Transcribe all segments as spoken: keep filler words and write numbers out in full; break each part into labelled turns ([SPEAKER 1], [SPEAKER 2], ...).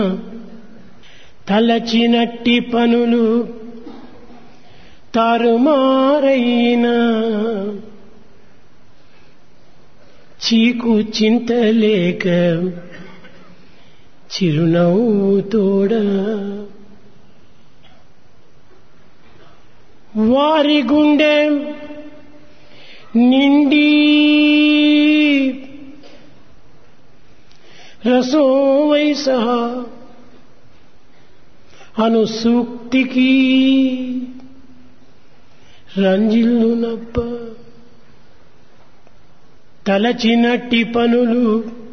[SPEAKER 1] తలచినట్టి పనులు తారుమారైనా చీకు చింతలేక చిరునవ్వుతోడ వారి గుండె నిండి రసోవై సహా అను సూక్తికి రంజిల్లునప్ప తలచినట్టి పనులు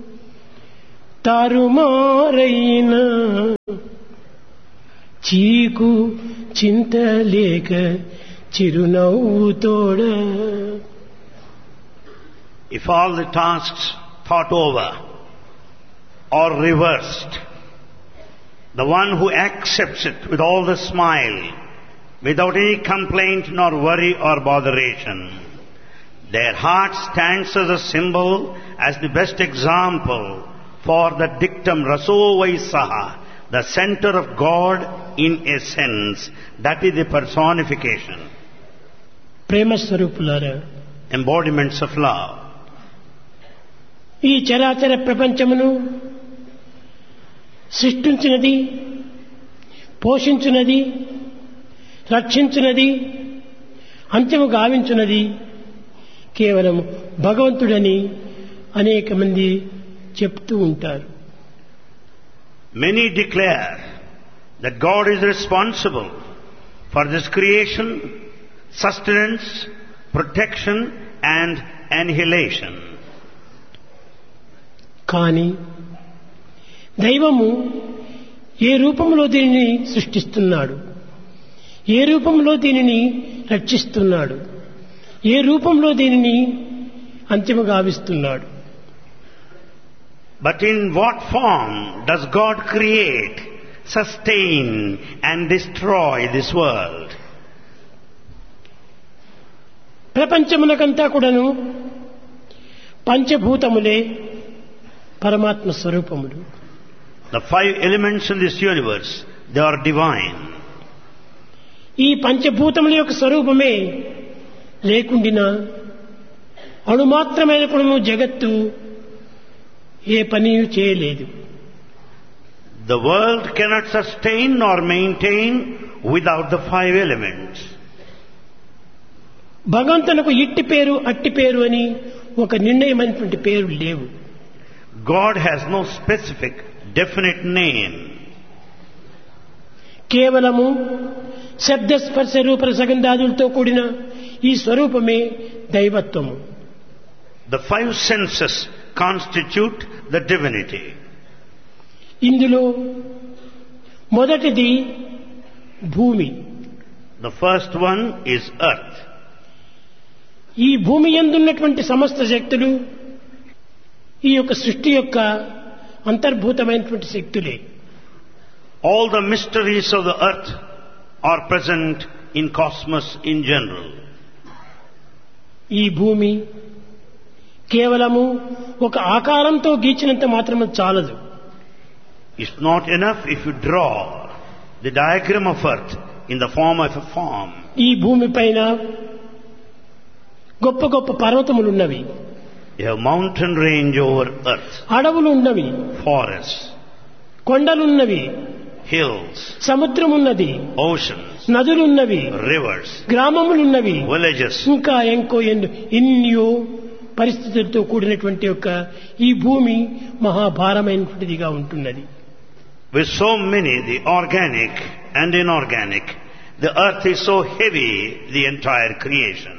[SPEAKER 1] తారుమారైన చీకు చింతలేక చిరునవ్వుతోడ.
[SPEAKER 2] If all the tasks thought over or reversed, the one who accepts it with all the smile, without any complaint nor worry or botheration, their heart stands as a symbol, as the best example for the dictum Raso Vaisaha, the center of God in essence. That is the personification,
[SPEAKER 1] ప్రేమ స్వరూపులారా,
[SPEAKER 2] embodiments of love.
[SPEAKER 1] ఈ చరాచర ప్రపంచమును సృష్టించినది, పోషించున్నది, రక్షించున్నది, అంత్యము గావించున్నది కేవలం భగవంతుడని అనేక మంది చెప్తూ ఉంటారు.
[SPEAKER 2] Many declare that God is responsible for this creation, sustenance, protection and annihilation.
[SPEAKER 1] కానీ దైవము ఏ రూపంలో దీనిని సృష్టిస్తున్నాడు, ఏ రూపంలో దీనిని రక్షిస్తున్నాడు, ఏ రూపంలో దీనిని అంతిమ గావిస్తున్నాడు.
[SPEAKER 2] But in what form does God create, sustain and destroy this world?
[SPEAKER 1] ప్రపంచమునకంతా కూడాను పంచభూతములే పరమాత్మ స్వరూపములు.
[SPEAKER 2] The five elements in this universe, they are divine.
[SPEAKER 1] ఈ పంచభూతముల యొక్క స్వరూపమే లేకుండినా అణుమాత్రమైన కూడా జగత్తు ఏ పని చేయలేదు.
[SPEAKER 2] The world cannot sustain nor maintain without the five elements.
[SPEAKER 1] భగవంతునకు ఇట్టి పేరు అట్టి పేరు అని ఒక నిర్ణయమైనటువంటి పేరు లేవు.
[SPEAKER 2] God has no specific definite name.
[SPEAKER 1] కేవలము శబ్ద స్పర్శ రూప రసగంధాదులతో కూడిన ఈ స్వరూపమే దైవత్వము.
[SPEAKER 2] The five senses constitute the divinity.
[SPEAKER 1] ఇందులో మొదటిది భూమి.
[SPEAKER 2] The first one is earth.
[SPEAKER 1] ఈ భూమి యందున్నటువంటి సమస్త శక్తులు ఈ యొక్క సృష్టి యొక్క అంతర్భూతమైనటువంటి శక్తులే.
[SPEAKER 2] All the mysteries of the earth are present in cosmos in general.
[SPEAKER 1] ఈ భూమి కేవలము ఒక ఆకారంతో గీచినంత మాత్రమే చాలదు.
[SPEAKER 2] It's not enough if you draw the diagram of earth in the form of a form.
[SPEAKER 1] ఈ భూమి పైన గొప్ప గొప్ప పర్వతములు ఉన్నవి.
[SPEAKER 2] You have mountain range over earth.
[SPEAKER 1] అడవులు ఉన్నవి,
[SPEAKER 2] forests,
[SPEAKER 1] కొండలున్నవి,
[SPEAKER 2] hills,
[SPEAKER 1] సముద్రం ఉన్నది,
[SPEAKER 2] oceans,
[SPEAKER 1] నదులున్నవి,
[SPEAKER 2] rivers,
[SPEAKER 1] గ్రామములున్నవి,
[SPEAKER 2] villages,
[SPEAKER 1] ఇంకా ఎంకో ఎన్నో పరిస్థితులతో కూడినటువంటి యొక్క ఈ భూమి మహాభారమైనటువంటిదిగా ఉంటున్నది.
[SPEAKER 2] With so many, the organic and inorganic, the earth is so heavy, the entire creation.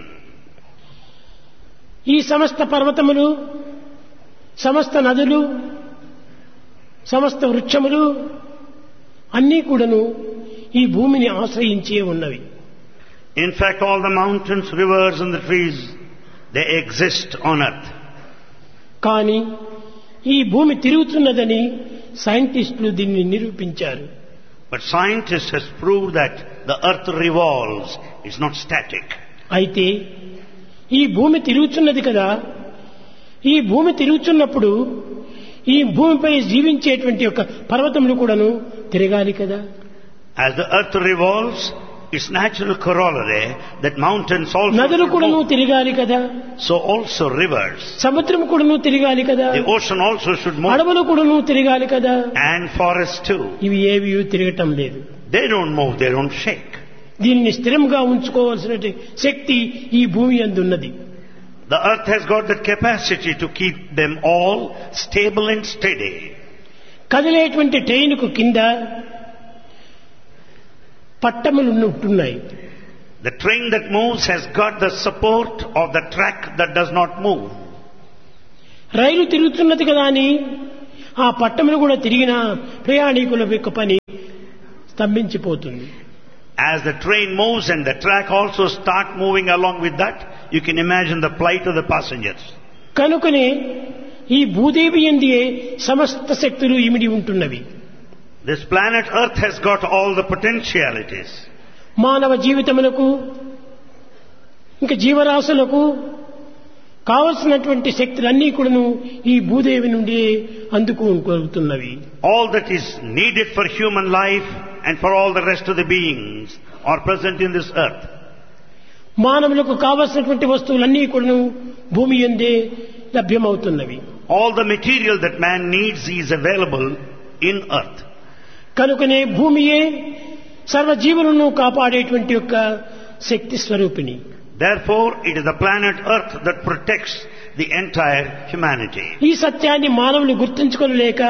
[SPEAKER 1] ఈ సమస్త పర్వతములు, సమస్త నదులు, సమస్త వృక్షములు అన్నీ కూడాను ఈ భూమిని ఆశ్రయించే ఉన్నవి.
[SPEAKER 2] In fact, all the mountains, rivers and the trees, they exist on earth.
[SPEAKER 1] కానీ ఈ భూమి తిరుగుతున్నదని సైంటిస్టులు దీన్ని నిరూపించారు.
[SPEAKER 2] But scientists has proved that the earth revolves, it's not static.
[SPEAKER 1] అయితే ఈ భూమి తిరుగుతున్నది కదా, ఈ భూమి తిరుగుతున్నప్పుడు ఈ భూమిపై జీవించేటువంటి యొక్క పర్వతములు కూడాను తిరగాలి కదా.
[SPEAKER 2] As the earth revolves, its natural corollary that mountains also
[SPEAKER 1] నదులు
[SPEAKER 2] should
[SPEAKER 1] కూడాను
[SPEAKER 2] move.
[SPEAKER 1] తిరగాలి కదా.
[SPEAKER 2] So also rivers.
[SPEAKER 1] సముద్రం కూడాను తిరగాలి కదా.
[SPEAKER 2] The ocean also should move.
[SPEAKER 1] అడవులు కూడాను తిరగాలి కదా.
[SPEAKER 2] And forests too.
[SPEAKER 1] ఇవి ఏవి తిరగటం లేదు.
[SPEAKER 2] They don't move, they don't shake.
[SPEAKER 1] దీన్ని స్థిరంగా ఉంచుకోవాల్సిన శక్తి ఈ భూమి యందు ఉన్నది.
[SPEAKER 2] The earth has got the capacity to keep them all stable and steady.
[SPEAKER 1] కదిలేటువంటి ట్రైన్కు కింద పట్టములు ఉంటున్నాయి.
[SPEAKER 2] The train that moves has got the support of the track that does not move.
[SPEAKER 1] రైలు తిరుగుతున్నది కదా అని ఆ పట్టములు కూడా తిరిగిన ప్రయాణికుల యొక్క పని స్తంభించిపోతుంది.
[SPEAKER 2] As the train moves and the track also start moving along with that, you can imagine the plight of the passengers.
[SPEAKER 1] కనుకనే ఈ భూదేవి యందే సమస్త శక్తులు ఇమిడి ఉంటున్నవి.
[SPEAKER 2] This planet Earth has got all the potentialities.
[SPEAKER 1] మానవ జీవితములకు ఇంకా జీవరాశులకు కావలసినటువంటి శక్తులన్నీ కూడాను ఈ భూదేవి నుండి అందుకోగలుగుతున్నవి.
[SPEAKER 2] All that is needed for human life and for all the rest of the beings are present in this earth.
[SPEAKER 1] మానవులకు కావలసినటువంటి వస్తువులన్నీ కూడాను భూమి యందే లభ్యమవుతున్నవి.
[SPEAKER 2] All the material that man needs is available in earth.
[SPEAKER 1] కనుకనే భూమియే సర్వజీవులను కాపాడేటువంటి యొక్క శక్తి స్వరూపిణి.
[SPEAKER 2] Therefore, it is the planet Earth that protects the entire humanity.
[SPEAKER 1] ఈ సత్యాన్ని మానవులు గుర్తించుకోలేక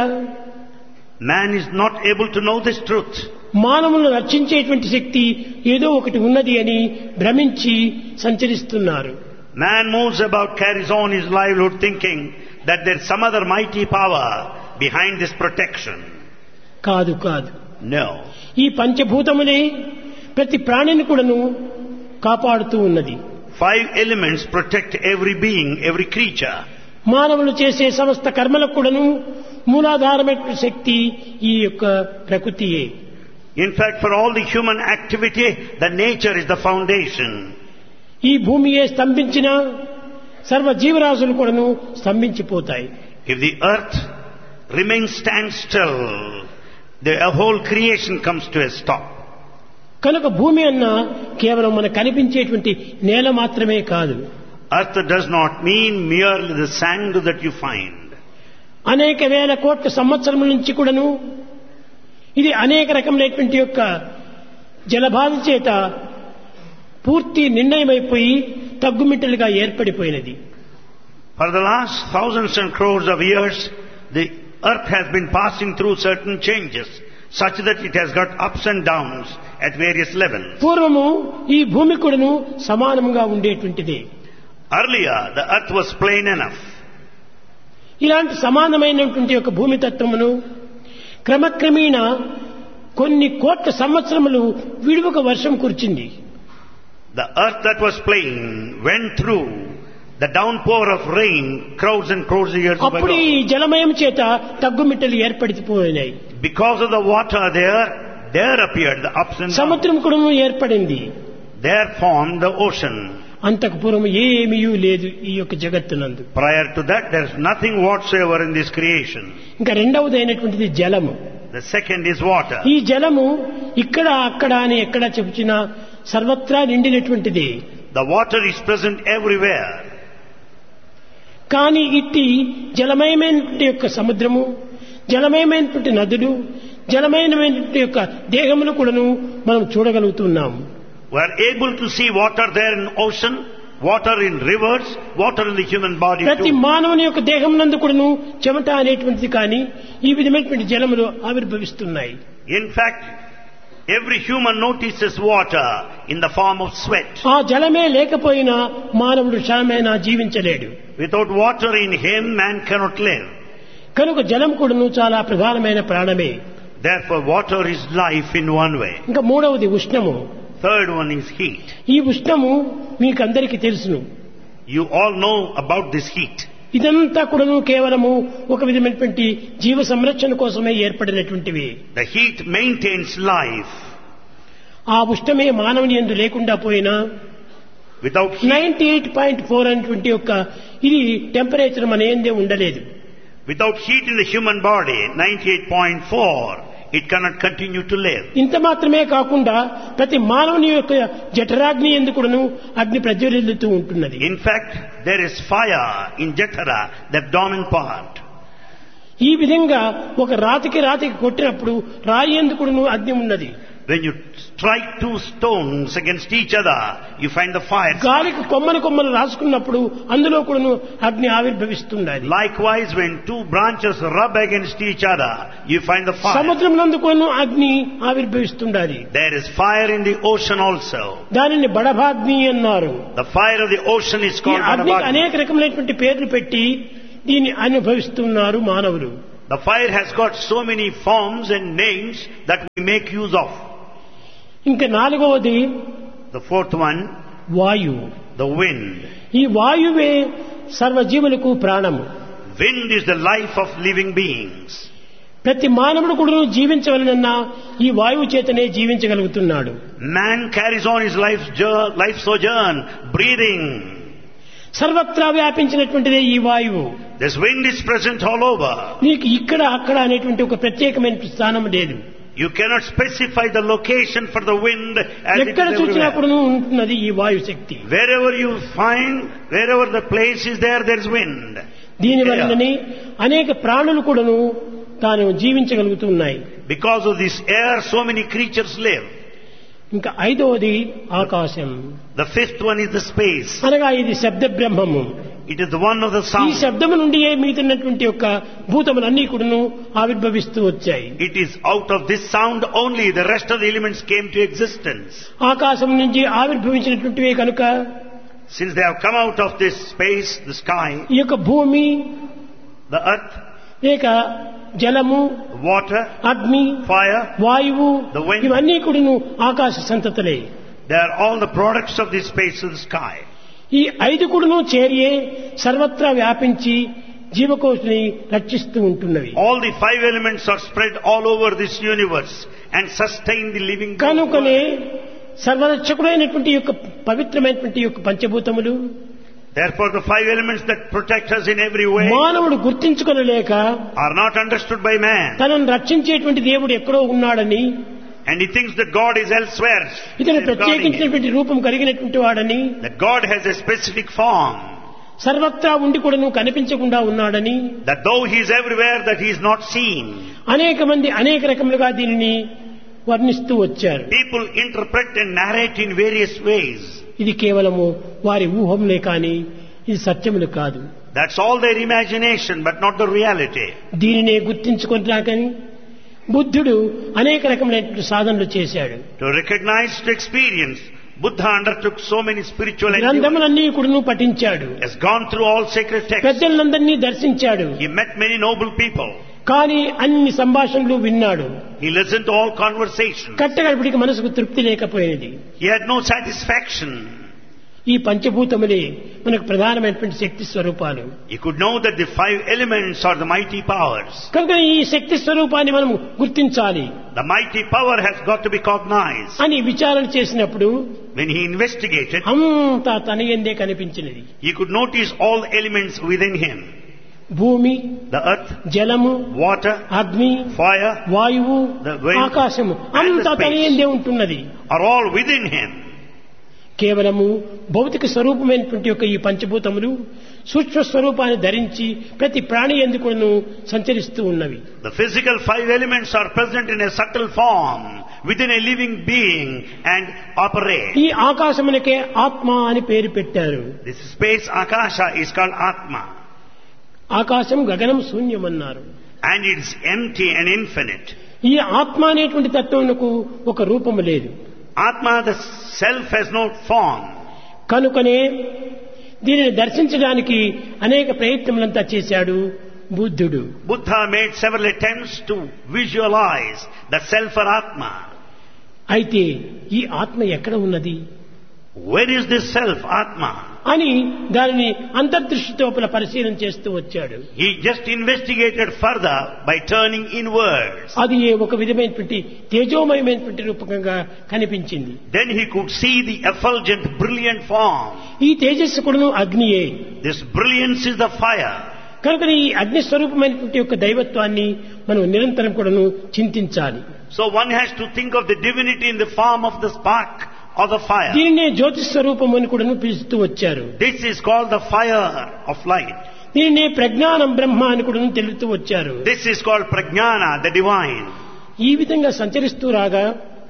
[SPEAKER 2] Man is not able to know this truth.
[SPEAKER 1] మానవులను రక్షించేటువంటి శక్తి ఏదో ఒకటి ఉన్నది అని భ్రమించి సంచరిస్తున్నారు.
[SPEAKER 2] Man moves about, carries on his livelihood thinking that there is some other mighty power behind this protection.
[SPEAKER 1] కాదు కాదు.
[SPEAKER 2] No.
[SPEAKER 1] ఈ పంచభూతములే ప్రతి ప్రాణిని కూడాను కాపాడుతూ ఉన్నది.
[SPEAKER 2] Five elements protect every being, every creature.
[SPEAKER 1] మానవులు చేసే సమస్త కర్మలకు కూడాను మూలాధారమైన శక్తి ఈ యొక్క ప్రకృతియే.
[SPEAKER 2] In fact, for all the human activity, the nature is the foundation.
[SPEAKER 1] ఈ భూమియే స్తంభించిన సర్వ జీవరాశులు కూడాను స్తంభించిపోతాయి.
[SPEAKER 2] If the earth remains standstill, the whole creation comes to a stop.
[SPEAKER 1] కనుక భూమి అన్న కేవలం మనకు కనిపించేటువంటి నేల మాత్రమే కాదు.
[SPEAKER 2] Earth does not mean merely the sand that you find.
[SPEAKER 1] అనేక వేల కోట్ల సంవత్సరముల నుంచి కూడాను ఇది అనేక రకమైనటువంటి యొక్క జలబాధ చేత పూర్తి నిర్ణయమైపోయి తగ్గుమిట్టలుగా ఏర్పడిపోయినది.
[SPEAKER 2] For the last thousands and crores of years, the earth has been passing through certain changes, such that it has got ups and downs at various levels.
[SPEAKER 1] పూర్వము ఈ భూమి కూడాను సమానంగా ఉండేటువంటిది.
[SPEAKER 2] Earlier, the earth was plain enough.
[SPEAKER 1] ఇలాంటి సమానమైనటువంటి యొక్క భూమి తత్వమును క్రమక్రమేణా కొన్ని కోట్ల సంవత్సరములు విడువక వర్షం కురిచింది.
[SPEAKER 2] The earth that was plain went through the downpour of rain crowds and crowds of years
[SPEAKER 1] అప్పుడు
[SPEAKER 2] ago.
[SPEAKER 1] ఈ జలమయం చేత తగ్గుమిట్టలు ఏర్పడిపోయినాయి.
[SPEAKER 2] Because of the water there, there appeared the ups and downs.
[SPEAKER 1] సముద్రం కూడా ఏర్పడింది.
[SPEAKER 2] There formed the ocean.
[SPEAKER 1] అంతకు పూర్వం ఏమీయూ లేదు ఈ యొక్క జగత్తునందు.
[SPEAKER 2] Prior to that, there is nothing whatsoever in this creation.
[SPEAKER 1] ఇంకా రెండవది అయినటువంటిది జలము.
[SPEAKER 2] The second is water.
[SPEAKER 1] ఈ జలము ఇక్కడ అక్కడ అని ఎక్కడ చెప్పుచినా సర్వత్రా నిండినటువంటిది.
[SPEAKER 2] The water is present everywhere.
[SPEAKER 1] కానీ ఇట్టి జలమయమైనటువంటి యొక్క సముద్రము, జలమయమైనటువంటి నదులు, జలమయమైనటువంటి యొక్క దేహమును కూడాను మనం చూడగలుగుతున్నాము.
[SPEAKER 2] We are able to see water there in ocean, water in rivers, water in the human body
[SPEAKER 1] ప్రతి
[SPEAKER 2] too.
[SPEAKER 1] మానవుని యొక్క దేహం నందు కూడాను చెమట అనేటువంటిది కానీ ఈ విధమైనటువంటి జలములు ఆవిర్భవిస్తున్నాయి.
[SPEAKER 2] In fact, every human notices water in the form of sweat.
[SPEAKER 1] ఆ జలమే లేకపోయినా మానవుడు క్షణమైనా జీవించలేడు.
[SPEAKER 2] Without water in him, man cannot live.
[SPEAKER 1] కనుక జలం కూడాను చాలా ప్రధానమైన ప్రాణమే.
[SPEAKER 2] Therefore, water is life in one way.
[SPEAKER 1] ఇంకా మూడవది ఉష్ణము.
[SPEAKER 2] Third one is heat.
[SPEAKER 1] ఈ ఉష్ణము మీకందరికీ తెలుసును.
[SPEAKER 2] You all know about this heat.
[SPEAKER 1] ఇదంతా కూడాను కేవలము ఒక విధమైనటువంటి జీవ సంరక్షణ కోసమే ఏర్పడినటువంటివి.
[SPEAKER 2] The heat maintains life.
[SPEAKER 1] ఆ ఉష్ణమే మానవుని యందు లేకుండా పోయినా
[SPEAKER 2] Without heat,
[SPEAKER 1] ninety eight point four అనేటువంటి యొక్క ఇది టెంపరేచర్ మన ఏందే ఉండలేదు.
[SPEAKER 2] Without heat in the human body, ninety-eight point four, it cannot continue to live.
[SPEAKER 1] ఇంత మాత్రమే కాకుండా ప్రతి మానవుని యొక్క జఠరాగ్ని ఎందుకును అగ్ని ప్రజ్వలిల్లుతూ ఉంటున్నది.
[SPEAKER 2] In fact, there is fire in Jatara, the abdomen part.
[SPEAKER 1] ఈ విధంగా ఒక రాతికి రాతికి కొట్టినప్పుడు రాయి ఎందుకును అగ్ని ఉన్నది.
[SPEAKER 2] When you strike two stones against each other, you find the fire.
[SPEAKER 1] గాలికి కొమ్మలు కొమ్మలు రాసుకున్నప్పుడు అందులో కూడాను అగ్ని ఆవిర్భవిస్తున్నది.
[SPEAKER 2] Likewise, when two branches rub against each other, you find the fire.
[SPEAKER 1] సముద్రంలో కూడాను అగ్ని ఆవిర్భవిస్తున్నది.
[SPEAKER 2] There is fire in the ocean also.
[SPEAKER 1] దానిని బడభాగ్ని అన్నారు.
[SPEAKER 2] The fire of the ocean is
[SPEAKER 1] ఈ
[SPEAKER 2] called
[SPEAKER 1] అగ్నికి
[SPEAKER 2] Badabagni.
[SPEAKER 1] అనేక రకమైనటువంటి పేర్లు పెట్టి దీన్ని అనుభవిస్తున్నారు మానవులు.
[SPEAKER 2] The fire has got so many forms and names that we make use of.
[SPEAKER 1] ఇంకా నాలుగవది
[SPEAKER 2] The fourth one,
[SPEAKER 1] వాయువు.
[SPEAKER 2] the wind.
[SPEAKER 1] ఈ వాయువే సర్వజీవులకు ప్రాణము.
[SPEAKER 2] Wind is the life of living beings.
[SPEAKER 1] ప్రతి మానవుడు కూడా జీవించవలనన్నా ఈ వాయువు చేతనే జీవించగలుగుతున్నాడు.
[SPEAKER 2] Man carries on his life, jour- life sojourn, breathing.
[SPEAKER 1] సర్వత్రా వ్యాపించినటువంటిదే ఈ వాయువు.
[SPEAKER 2] This wind is present all over.
[SPEAKER 1] నీకు ఇక్కడ అక్కడ అనేటువంటి ఒక ప్రత్యేకమైన స్థానం లేదు.
[SPEAKER 2] You cannot specify the location for the wind as it
[SPEAKER 1] ఎక్కడ
[SPEAKER 2] is
[SPEAKER 1] చూసినా
[SPEAKER 2] everywhere.
[SPEAKER 1] కూడా ఉంటున్నది ఈ వాయు శక్తి.
[SPEAKER 2] Wherever you find, wherever the place is there, there is wind.
[SPEAKER 1] దీని వలనని అనేక ప్రాణులు కూడాను తాను జీవించగలుగుతున్నాయి.
[SPEAKER 2] Because of this air, so many creatures live.
[SPEAKER 1] ఇంకా ఐదవది ఆకాశం.
[SPEAKER 2] The fifth one is the space.
[SPEAKER 1] అనగా ఇది శబ్ద బ్రహ్మము.
[SPEAKER 2] It is the one of the
[SPEAKER 1] ఈ
[SPEAKER 2] sound.
[SPEAKER 1] శబ్దము నుండి మీతున్నటువంటి యొక్క భూతములన్నీ కూడాను ఆవిర్భవిస్తూ వచ్చాయి.
[SPEAKER 2] It is out of this sound only the rest of the elements came to existence.
[SPEAKER 1] ఆకాశం నుంచి ఆవిర్భవించినటువంటివే కనుక
[SPEAKER 2] Since they have come out of this space, the sky,
[SPEAKER 1] ఈ యొక్క భూమి,
[SPEAKER 2] the earth,
[SPEAKER 1] లేక జలము,
[SPEAKER 2] water,
[SPEAKER 1] అగ్ని,
[SPEAKER 2] fire,
[SPEAKER 1] వాయువు,
[SPEAKER 2] The wind.
[SPEAKER 1] ఇవన్నీ కూడాను ఆకాశ సంతతులే.
[SPEAKER 2] they are all the products of this space of the sky.
[SPEAKER 1] ఈ ఐదు కూడాను చేరియే సర్వత్రా వ్యాపించి జీవకోశని రక్షిస్తూ ఉంటున్నవి.
[SPEAKER 2] All the five elements are spread all over this universe and sustain the living
[SPEAKER 1] కనుకనే
[SPEAKER 2] world.
[SPEAKER 1] సర్వరక్షకుడైనటువంటి యొక్క పవిత్రమైనటువంటి యొక్క పంచభూతములు
[SPEAKER 2] Therefore, the five elements that protect us in every way
[SPEAKER 1] మానవుడు గుర్తించుకొనలేక
[SPEAKER 2] are not understood by man.
[SPEAKER 1] తనను రక్షించేటువంటి దేవుడు ఎక్కడో ఉన్నాడని,
[SPEAKER 2] And he thinks that God is elsewhere.
[SPEAKER 1] ఇతను
[SPEAKER 2] safeguarding him.
[SPEAKER 1] ప్రత్యేకించినటువంటి రూపం కలిగినటువంటి వాడని,
[SPEAKER 2] That God has a specific form.
[SPEAKER 1] సర్వత్రా ఉండి కూడా నువ్వు కనిపించకుండా ఉన్నాడని,
[SPEAKER 2] That though he is everywhere, that he is not seen.
[SPEAKER 1] అనేక మంది అనేక రకములుగా దీనిని వర్ణిస్తూ వచ్చారు.
[SPEAKER 2] People interpret and narrate in various ways.
[SPEAKER 1] ఇది కేవలము వారి ఊహంలే కాని ఇది సత్యములు కాదు.
[SPEAKER 2] That's all their imagination, but not the reality.
[SPEAKER 1] దీనినే గుర్తించుకుంటున్నాకని బుద్ధుడు అనేక రకములైన సాధనలు చేశాడు.
[SPEAKER 2] To recognize, to experience, Buddha undertook so many spiritual endeavors.
[SPEAKER 1] గ్రంథములన్నీ కూడా పఠించాడు.
[SPEAKER 2] Has gone through all sacred texts.
[SPEAKER 1] పెద్దలందరినీ దర్శించాడు.
[SPEAKER 2] He met many noble people.
[SPEAKER 1] కానీ అన్ని సంభాషణలు విన్నాడు.
[SPEAKER 2] He listened to all conversations.
[SPEAKER 1] కట్టగడిపిడికి మనసుకు తృప్తి లేకపోయినది.
[SPEAKER 2] He had no satisfaction.
[SPEAKER 1] ఈ పంచభూతములే మనకు ప్రధానమైనటువంటి శక్తి స్వరూపాలు.
[SPEAKER 2] He could know that the five elements are the mighty powers.
[SPEAKER 1] కనుక ఈ శక్తి స్వరూపాన్ని మనం గుర్తించాలి
[SPEAKER 2] The mighty power has got to be cognized.
[SPEAKER 1] అని విచారణ చేసినప్పుడు
[SPEAKER 2] When he investigated,
[SPEAKER 1] అంతా తన యందే కనిపించినది.
[SPEAKER 2] he could notice all elements within him.
[SPEAKER 1] భూమి,
[SPEAKER 2] The earth,
[SPEAKER 1] జలము,
[SPEAKER 2] water,
[SPEAKER 1] అగ్ని,
[SPEAKER 2] fire
[SPEAKER 1] వాయువు,
[SPEAKER 2] The wind
[SPEAKER 1] ఆకాశము
[SPEAKER 2] and the
[SPEAKER 1] అంతా తన
[SPEAKER 2] space.
[SPEAKER 1] యందే ఉంటున్నది.
[SPEAKER 2] are all within him.
[SPEAKER 1] కేవలము భౌతిక స్వరూపమైనటువంటి యొక్క ఈ పంచభూతములు సూక్ష్మ స్వరూపాన్ని ధరించి ప్రతి ప్రాణి ఎందుకును సంచరిస్తూ ఉన్నవి.
[SPEAKER 2] The physical five elements are present in a subtle form within a living being and operate.
[SPEAKER 1] ఈ ఆకాశమునకే ఆత్మ అని పేరు పెట్టారు.
[SPEAKER 2] This space Akasha is called Atma.
[SPEAKER 1] ఆకాశం గగనం శూన్యం అన్నారు.
[SPEAKER 2] And it is empty and infinite.
[SPEAKER 1] ఈ ఆత్మ అనేటువంటి తత్వమునకు ఒక రూపము లేదు.
[SPEAKER 2] Atma, the self, has no form.
[SPEAKER 1] కనుకనే దీనిని దర్శించడానికి అనేక ప్రయత్నములంతా చేశాడు బుద్ధుడు.
[SPEAKER 2] Buddha made several attempts to visualize the self or Atma.
[SPEAKER 1] అయితే ఈ ఆత్మ ఎక్కడ ఉన్నది
[SPEAKER 2] Where is this self, Atma?
[SPEAKER 1] అని దానిని అంతర్దృష్టితో పరిశీలన చేస్తూ వచ్చాడు.
[SPEAKER 2] He just investigated further by turning inwards.
[SPEAKER 1] అది ఏ ఒక విధమైనటువంటి తేజోమయమైనటువంటి రూపకంగా కనిపించింది.
[SPEAKER 2] Then he could see the effulgent, brilliant form.
[SPEAKER 1] ఈ తేజస్సు కూడాను అగ్నియే.
[SPEAKER 2] This brilliance is the fire.
[SPEAKER 1] కనుక ఈ అగ్ని స్వరూపమైనటువంటి యొక్క దైవత్వాన్ని మనం నిరంతరం కూడాను చింతించాలి.
[SPEAKER 2] So one has to think of the divinity in the form of the spark or the fire.
[SPEAKER 1] దీనినే జ్యోతి స్వరూపం అని కూడాను పిలుస్తూ వచ్చారు.
[SPEAKER 2] This is called the fire of light.
[SPEAKER 1] దీనినే ప్రజ్ఞానం బ్రహ్మ అని కూడాను తెలుపుతూ వచ్చారు.
[SPEAKER 2] This is called prajnana, the divine.
[SPEAKER 1] ఈ విధంగా సంచరిస్తూ రాగా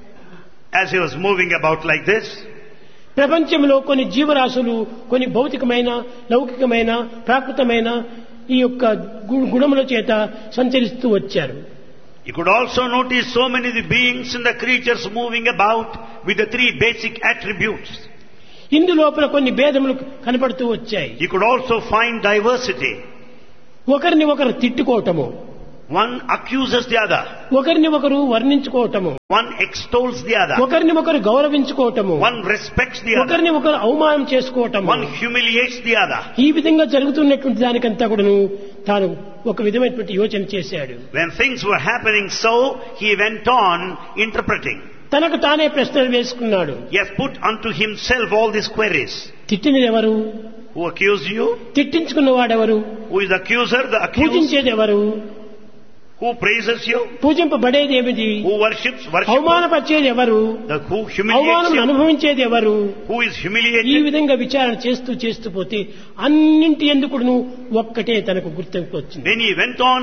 [SPEAKER 2] As he was moving about like this,
[SPEAKER 1] ప్రపంచంలో కొన్ని జీవరాశులు కొన్ని భౌతికమైన లౌకికమైన ప్రాకృతమైన ఈ యొక్క గు- గుణముల చేత సంచరిస్తూ వచ్చారు.
[SPEAKER 2] you could also notice so many of the beings and the creatures moving about with the three basic attributes.
[SPEAKER 1] ఇందులోపల కొన్ని భేదములు కనపడుతూ వచ్చాయి.
[SPEAKER 2] You could also find diversity.
[SPEAKER 1] ఒకరిని ఒకరు తిట్టుకోవటము,
[SPEAKER 2] One accuses the other.
[SPEAKER 1] ఒకరిని ఒకరు వర్ణించుకోవటము,
[SPEAKER 2] One extols the other.
[SPEAKER 1] ఒకరిని ఒకరు గౌరవించుకోవటము,
[SPEAKER 2] One respects the other.
[SPEAKER 1] ఒకరిని ఒకరు అవమానం చేసుకోవటము.
[SPEAKER 2] One humiliates the other.
[SPEAKER 1] ఈ విధంగా జరుగుతున్నటువంటి దానికంతా కూడాను తాను ఒక విధమైనటువంటి యోచన చేశాడు.
[SPEAKER 2] When things were happening so, he went on interpreting.
[SPEAKER 1] తనకు తానే ప్రశ్నలు వేసుకున్నాడు.
[SPEAKER 2] He has put unto himself all these queries.
[SPEAKER 1] తిట్టినది ఎవరు?
[SPEAKER 2] Who accused you?
[SPEAKER 1] తిట్టించుకున్నవాడెవరు?
[SPEAKER 2] Who is the accuser? The accused?
[SPEAKER 1] పూజించేది ఎవరు?
[SPEAKER 2] Who praises you?
[SPEAKER 1] పూజింపబడేది ఏమిటి?
[SPEAKER 2] Who worships? Worship.
[SPEAKER 1] అవమానపరిచేది ఎవరు?
[SPEAKER 2] The who humiliates
[SPEAKER 1] అవమానం
[SPEAKER 2] you?
[SPEAKER 1] అనుభవించేది ఎవరు?
[SPEAKER 2] Who is
[SPEAKER 1] ఈ
[SPEAKER 2] humiliated?
[SPEAKER 1] విధంగా విచారణ చేస్తూ చేస్తూ పోతే అన్నింటి ఎందుకును ఒక్కటే తనకు గుర్తింపు వచ్చింది.
[SPEAKER 2] When he went on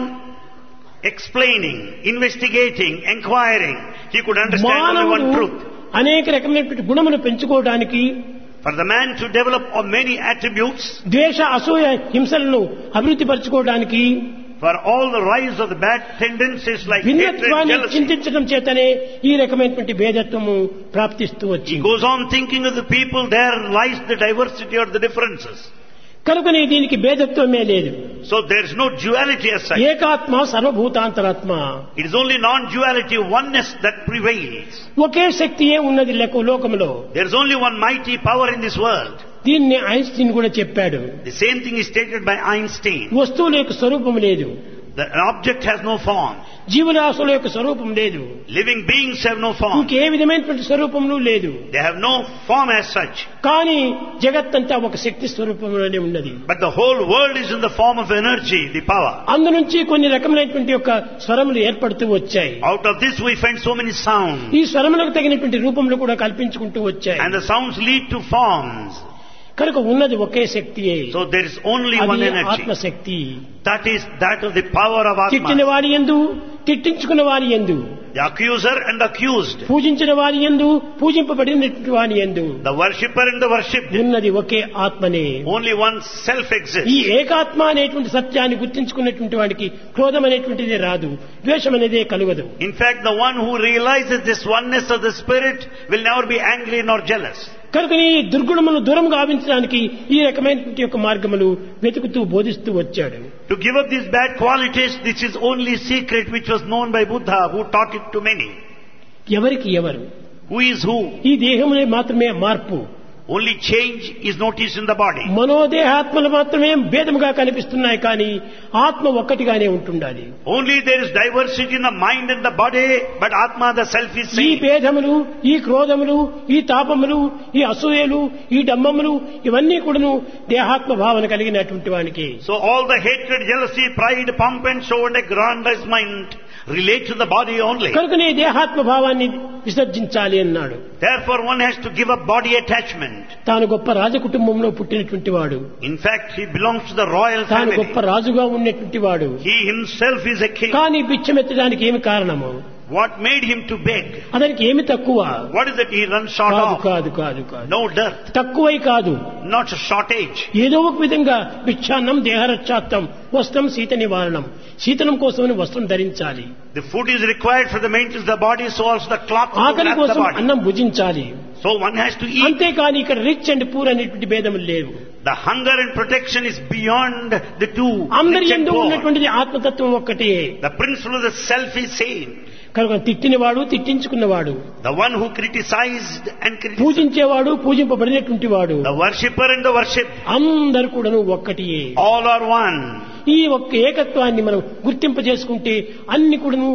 [SPEAKER 2] explaining, investigating, inquiring, he could understand only one
[SPEAKER 1] మానవుడు
[SPEAKER 2] truth.
[SPEAKER 1] అనేక రకమైనటువంటి గుణములు పెంచుకోవడానికి
[SPEAKER 2] For the man to develop on many attributes,
[SPEAKER 1] ద్వేష అసూయ హింసలను అభివృద్ధి పరచుకోవడానికి
[SPEAKER 2] for all the rise of the bad tendencies like hatred,
[SPEAKER 1] భిన్నత్వాన్ని
[SPEAKER 2] jealousy,
[SPEAKER 1] చింతించడం చేతనే ఈ రకమైనటువంటి భేదత్వము ప్రాప్తిస్తూ
[SPEAKER 2] he
[SPEAKER 1] వచ్చింది.
[SPEAKER 2] goes on thinking of the people, there lies the diversity or the differences.
[SPEAKER 1] కనుకనే దీనికి భేదత్వమే లేదు.
[SPEAKER 2] So there is no duality as such.
[SPEAKER 1] ఏకాత్మ సర్వభూతాంతరాత్మ,
[SPEAKER 2] It is only non-duality, oneness that prevails.
[SPEAKER 1] ఒకే శక్తియే ఉన్నది లెక్క లోకములో.
[SPEAKER 2] There is only one mighty power in this world.
[SPEAKER 1] దీన్ని Einstein కూడా చెప్పాడు.
[SPEAKER 2] The same thing is stated by Einstein.
[SPEAKER 1] వస్తువుల యొక్క స్వరూపం లేదు,
[SPEAKER 2] The object has no form.
[SPEAKER 1] జీవరాశుల యొక్క స్వరూపం లేదు,
[SPEAKER 2] Living beings have no form.
[SPEAKER 1] ఇంకే విధమైనటువంటి స్వరూపము లేదు.
[SPEAKER 2] They have no form as such.
[SPEAKER 1] కానీ జగత్తంతా ఒక శక్తి స్వరూపంలోనే ఉన్నది.
[SPEAKER 2] But the whole world is in the form of energy, the power.
[SPEAKER 1] అందు నుంచి కొన్ని రకమైనటువంటి యొక్క స్వరములు ఏర్పడుతూ వచ్చాయి.
[SPEAKER 2] Out of this we find so many sounds.
[SPEAKER 1] ఈ స్వరములకు తగినటువంటి రూపంలో కూడా కల్పించుకుంటూ వచ్చాయి.
[SPEAKER 2] And the sounds lead to forms.
[SPEAKER 1] కనుక ఉన్నది ఒకే శక్తియే,
[SPEAKER 2] So there is only one
[SPEAKER 1] అది
[SPEAKER 2] energy.
[SPEAKER 1] ఆత్మశక్తి.
[SPEAKER 2] That is that of the power of
[SPEAKER 1] తిట్టిన
[SPEAKER 2] Atma.
[SPEAKER 1] వారి యందు, తిట్టించుకున్న వారి యందు,
[SPEAKER 2] The accuser and the accused.
[SPEAKER 1] పూజించిన వారి యందు, పూజింపబడినటువంటి వారి యందు
[SPEAKER 2] The worshipper and the worshipped.
[SPEAKER 1] ఉన్నది ఒకే ఆత్మనే.
[SPEAKER 2] Only one self
[SPEAKER 1] ఈ
[SPEAKER 2] exists.
[SPEAKER 1] ఏకాత్మ అనేటువంటి సత్యాన్ని గుర్తించుకున్నటువంటి వాడికి క్రోధం అనేటువంటిది రాదు, ద్వేషం అనేదే కలుగదు.
[SPEAKER 2] In fact, the one who realizes this oneness of the spirit will never be angry nor jealous.
[SPEAKER 1] కనుక ఈ దుర్గుణములను దూరం గావించడానికి ఈ రకమైనటువంటి యొక్క మార్గములు వెతుకుతూ బోధిస్తూ వచ్చాడు.
[SPEAKER 2] To give up these bad qualities, this is only secret which was known by Buddha, who taught it to many.
[SPEAKER 1] ఎవరికి ఎవరు?
[SPEAKER 2] Who is who?
[SPEAKER 1] ఈ దేహమునే మాత్రమే మార్పు,
[SPEAKER 2] Only change is noticed in the body.
[SPEAKER 1] మనోదేహాత్మలు మాత్రమే భేదముగా కనిపిస్తున్నాయి, కానీ ఆత్మ ఒక్కటిగానే ఉంటుండాలి.
[SPEAKER 2] Only there is diversity in the mind and the body, but Atma, the self, is
[SPEAKER 1] ఈ
[SPEAKER 2] same.
[SPEAKER 1] భేదములు, ఈ క్రోధములు, ఈ తాపములు, ఈ అసూయలు, ఈ డమ్మములు ఇవన్నీ కూడాను దేహాత్మ భావన కలిగినటువంటి వానికి.
[SPEAKER 2] So all the hatred, jealousy, pride, pomp and show and aggrandizement relate to the body only.
[SPEAKER 1] కనుకనే దేహాత్మ భావాన్ని విసర్జించాలి అన్నాడు.
[SPEAKER 2] Therefore one has to give up body attachment.
[SPEAKER 1] తాను గొప్ప రాజకుటుంబంలో పుట్టినటువంటి వాడు,
[SPEAKER 2] In fact, he belongs to the royal
[SPEAKER 1] తాను
[SPEAKER 2] family.
[SPEAKER 1] గొప్ప రాజుగా ఉన్నటువంటి వాడు,
[SPEAKER 2] He himself is a king.
[SPEAKER 1] కానీ బిచ్చమెత్తడానికి ఏమి కారణము?
[SPEAKER 2] What made him to beg?
[SPEAKER 1] అతనికి ఏమి తక్కువ?
[SPEAKER 2] What is it he runs short
[SPEAKER 1] కాదు
[SPEAKER 2] of?
[SPEAKER 1] కాదు కాదు కాదు
[SPEAKER 2] No dearth,
[SPEAKER 1] తక్కువై కాదు,
[SPEAKER 2] not a shortage.
[SPEAKER 1] ఏదో ఒక విధంగా భిక్షాన్నం దేహరక్షాత్తం వస్త్రం శీత నివారణం, శీతనం కోసమని వస్త్రం ధరించాలి,
[SPEAKER 2] The food is required for the maintenance of the body, so also the cloth to
[SPEAKER 1] ఆకలి
[SPEAKER 2] wrap the
[SPEAKER 1] కోసం
[SPEAKER 2] body.
[SPEAKER 1] అన్నం భుజించాలి.
[SPEAKER 2] So one has to eat.
[SPEAKER 1] అంతేకాని ఇక్కడ రిచ్ అండ్ పూర్ అనేటువంటి భేదములు లేవు.
[SPEAKER 2] The hunger and protection is beyond the two.
[SPEAKER 1] అందరి
[SPEAKER 2] Rich and
[SPEAKER 1] యందు
[SPEAKER 2] poor.
[SPEAKER 1] ఉన్నటువంటిది ఆత్మతత్వం ఒక్కటే.
[SPEAKER 2] The principle of the self is same.
[SPEAKER 1] కనుక తిట్టినవాడు, తిట్టించుకున్నవాడు,
[SPEAKER 2] The one who criticized and criticized,
[SPEAKER 1] పూజించేవాడు, పూజింపబడినటువంటి వాడు,
[SPEAKER 2] the worshipper and the worshipped,
[SPEAKER 1] అందరు కూడాను ఒక్కటియే.
[SPEAKER 2] all are one.
[SPEAKER 1] ఈ ఒక్క ఏకత్వాన్ని మనం గుర్తింపజేసుకుంటే అన్ని కూడాను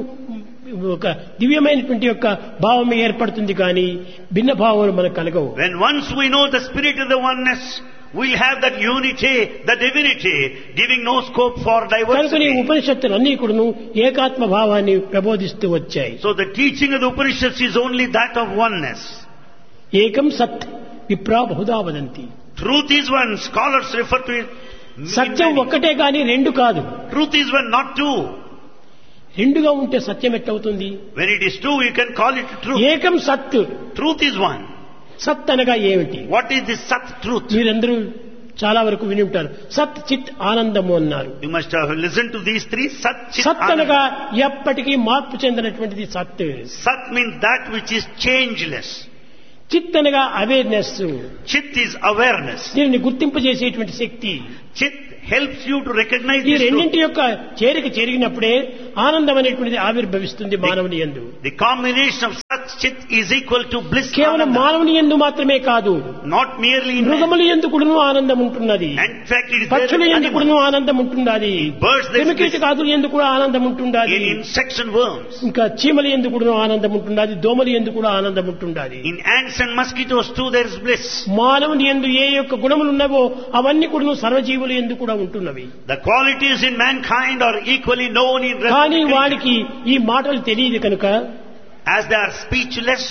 [SPEAKER 1] ఒక దివ్యమైనటువంటి యొక్క భావం ఏర్పడుతుంది, కానీ భిన్న భావాలు మనకు కలగవు.
[SPEAKER 2] When once we know the spirit of the oneness, we'll have that unity, the divinity, giving no scope for
[SPEAKER 1] కనుకని
[SPEAKER 2] diversity.
[SPEAKER 1] ఉపనిషత్తులు అన్ని కూడాను ఏకాత్మ భావాన్ని ప్రబోధిస్తూ వచ్చాయి.
[SPEAKER 2] So the teaching of the Upanishads is only that of oneness.
[SPEAKER 1] ఏకం సత్ విప్రా Bahuda వదంతి.
[SPEAKER 2] Truth is one. Scholars refer to it. in
[SPEAKER 1] Satyam
[SPEAKER 2] many.
[SPEAKER 1] ఒక్కటే గాని రెండు కాదు.
[SPEAKER 2] Truth is one, not two.
[SPEAKER 1] రెండుగా ఉంటే సత్యం ఎట్టవుతుంది?
[SPEAKER 2] When it is two, you can call it truth.
[SPEAKER 1] ఏకం సత్.
[SPEAKER 2] Truth is one.
[SPEAKER 1] సత్ అనగా ఏమిటి?
[SPEAKER 2] What is this Sat truth?
[SPEAKER 1] మీరందరూ చాలా వరకు విని ఉంటారు. సత్ చిత్ ఆనందము అన్నారు.
[SPEAKER 2] You must have listened to these three. Sat, Chit,
[SPEAKER 1] సత్ అనగా
[SPEAKER 2] Anand.
[SPEAKER 1] ఎప్పటికీ మార్పు చెందినటువంటిది సత్.
[SPEAKER 2] Sat means that which is changeless.
[SPEAKER 1] చిత్ అనగా అవేర్నెస్.
[SPEAKER 2] Chit is awareness.
[SPEAKER 1] దీనిని గుర్తింపజేసేటువంటి శక్తి.
[SPEAKER 2] Chit helps you to recognize
[SPEAKER 1] ఈ
[SPEAKER 2] this truth.
[SPEAKER 1] రెండింటి యొక్క చేరిక జరిగినప్పుడే ఆనందం అనేటువంటిది ఆవిర్భవిస్తుంది మానవుని యందు.
[SPEAKER 2] The combination of Sat, Chit is equal to bliss.
[SPEAKER 1] కేవలం
[SPEAKER 2] Ananda.
[SPEAKER 1] మానవుని యందు మాత్రమే కాదు,
[SPEAKER 2] Not merely in man.
[SPEAKER 1] మృగముల యందు కూడాను ఆనందం ఉంటున్నది.
[SPEAKER 2] In fact, it is there
[SPEAKER 1] పక్షుల
[SPEAKER 2] in
[SPEAKER 1] యందు
[SPEAKER 2] animals.
[SPEAKER 1] కూడాను ఆనందం ఉంటున్నది.
[SPEAKER 2] Birds, there is bliss.
[SPEAKER 1] క్రిమికీటకాదుల యందు కూడా ఆనందం ఉంటున్నది.
[SPEAKER 2] In insects and worms.
[SPEAKER 1] ఇంకా చీమల యందు కూడాను ఆనందం ఉంటున్నది. దోమల యందు కూడా ఆనందం ఉంటున్నది.
[SPEAKER 2] In ants and mosquitoes too there is bliss.
[SPEAKER 1] మానవుని యందు ఏ యొక్క గుణములు ఉన్నవో అవన్నీ కూడాను సర్వజీవుల యందు కూడా ఉంటున్నవి.
[SPEAKER 2] The qualities in mankind are equally known in rest of
[SPEAKER 1] కానీ
[SPEAKER 2] the creation.
[SPEAKER 1] వాడికి ఈ మాటలు తెలియదు కనుక,
[SPEAKER 2] As they are speechless,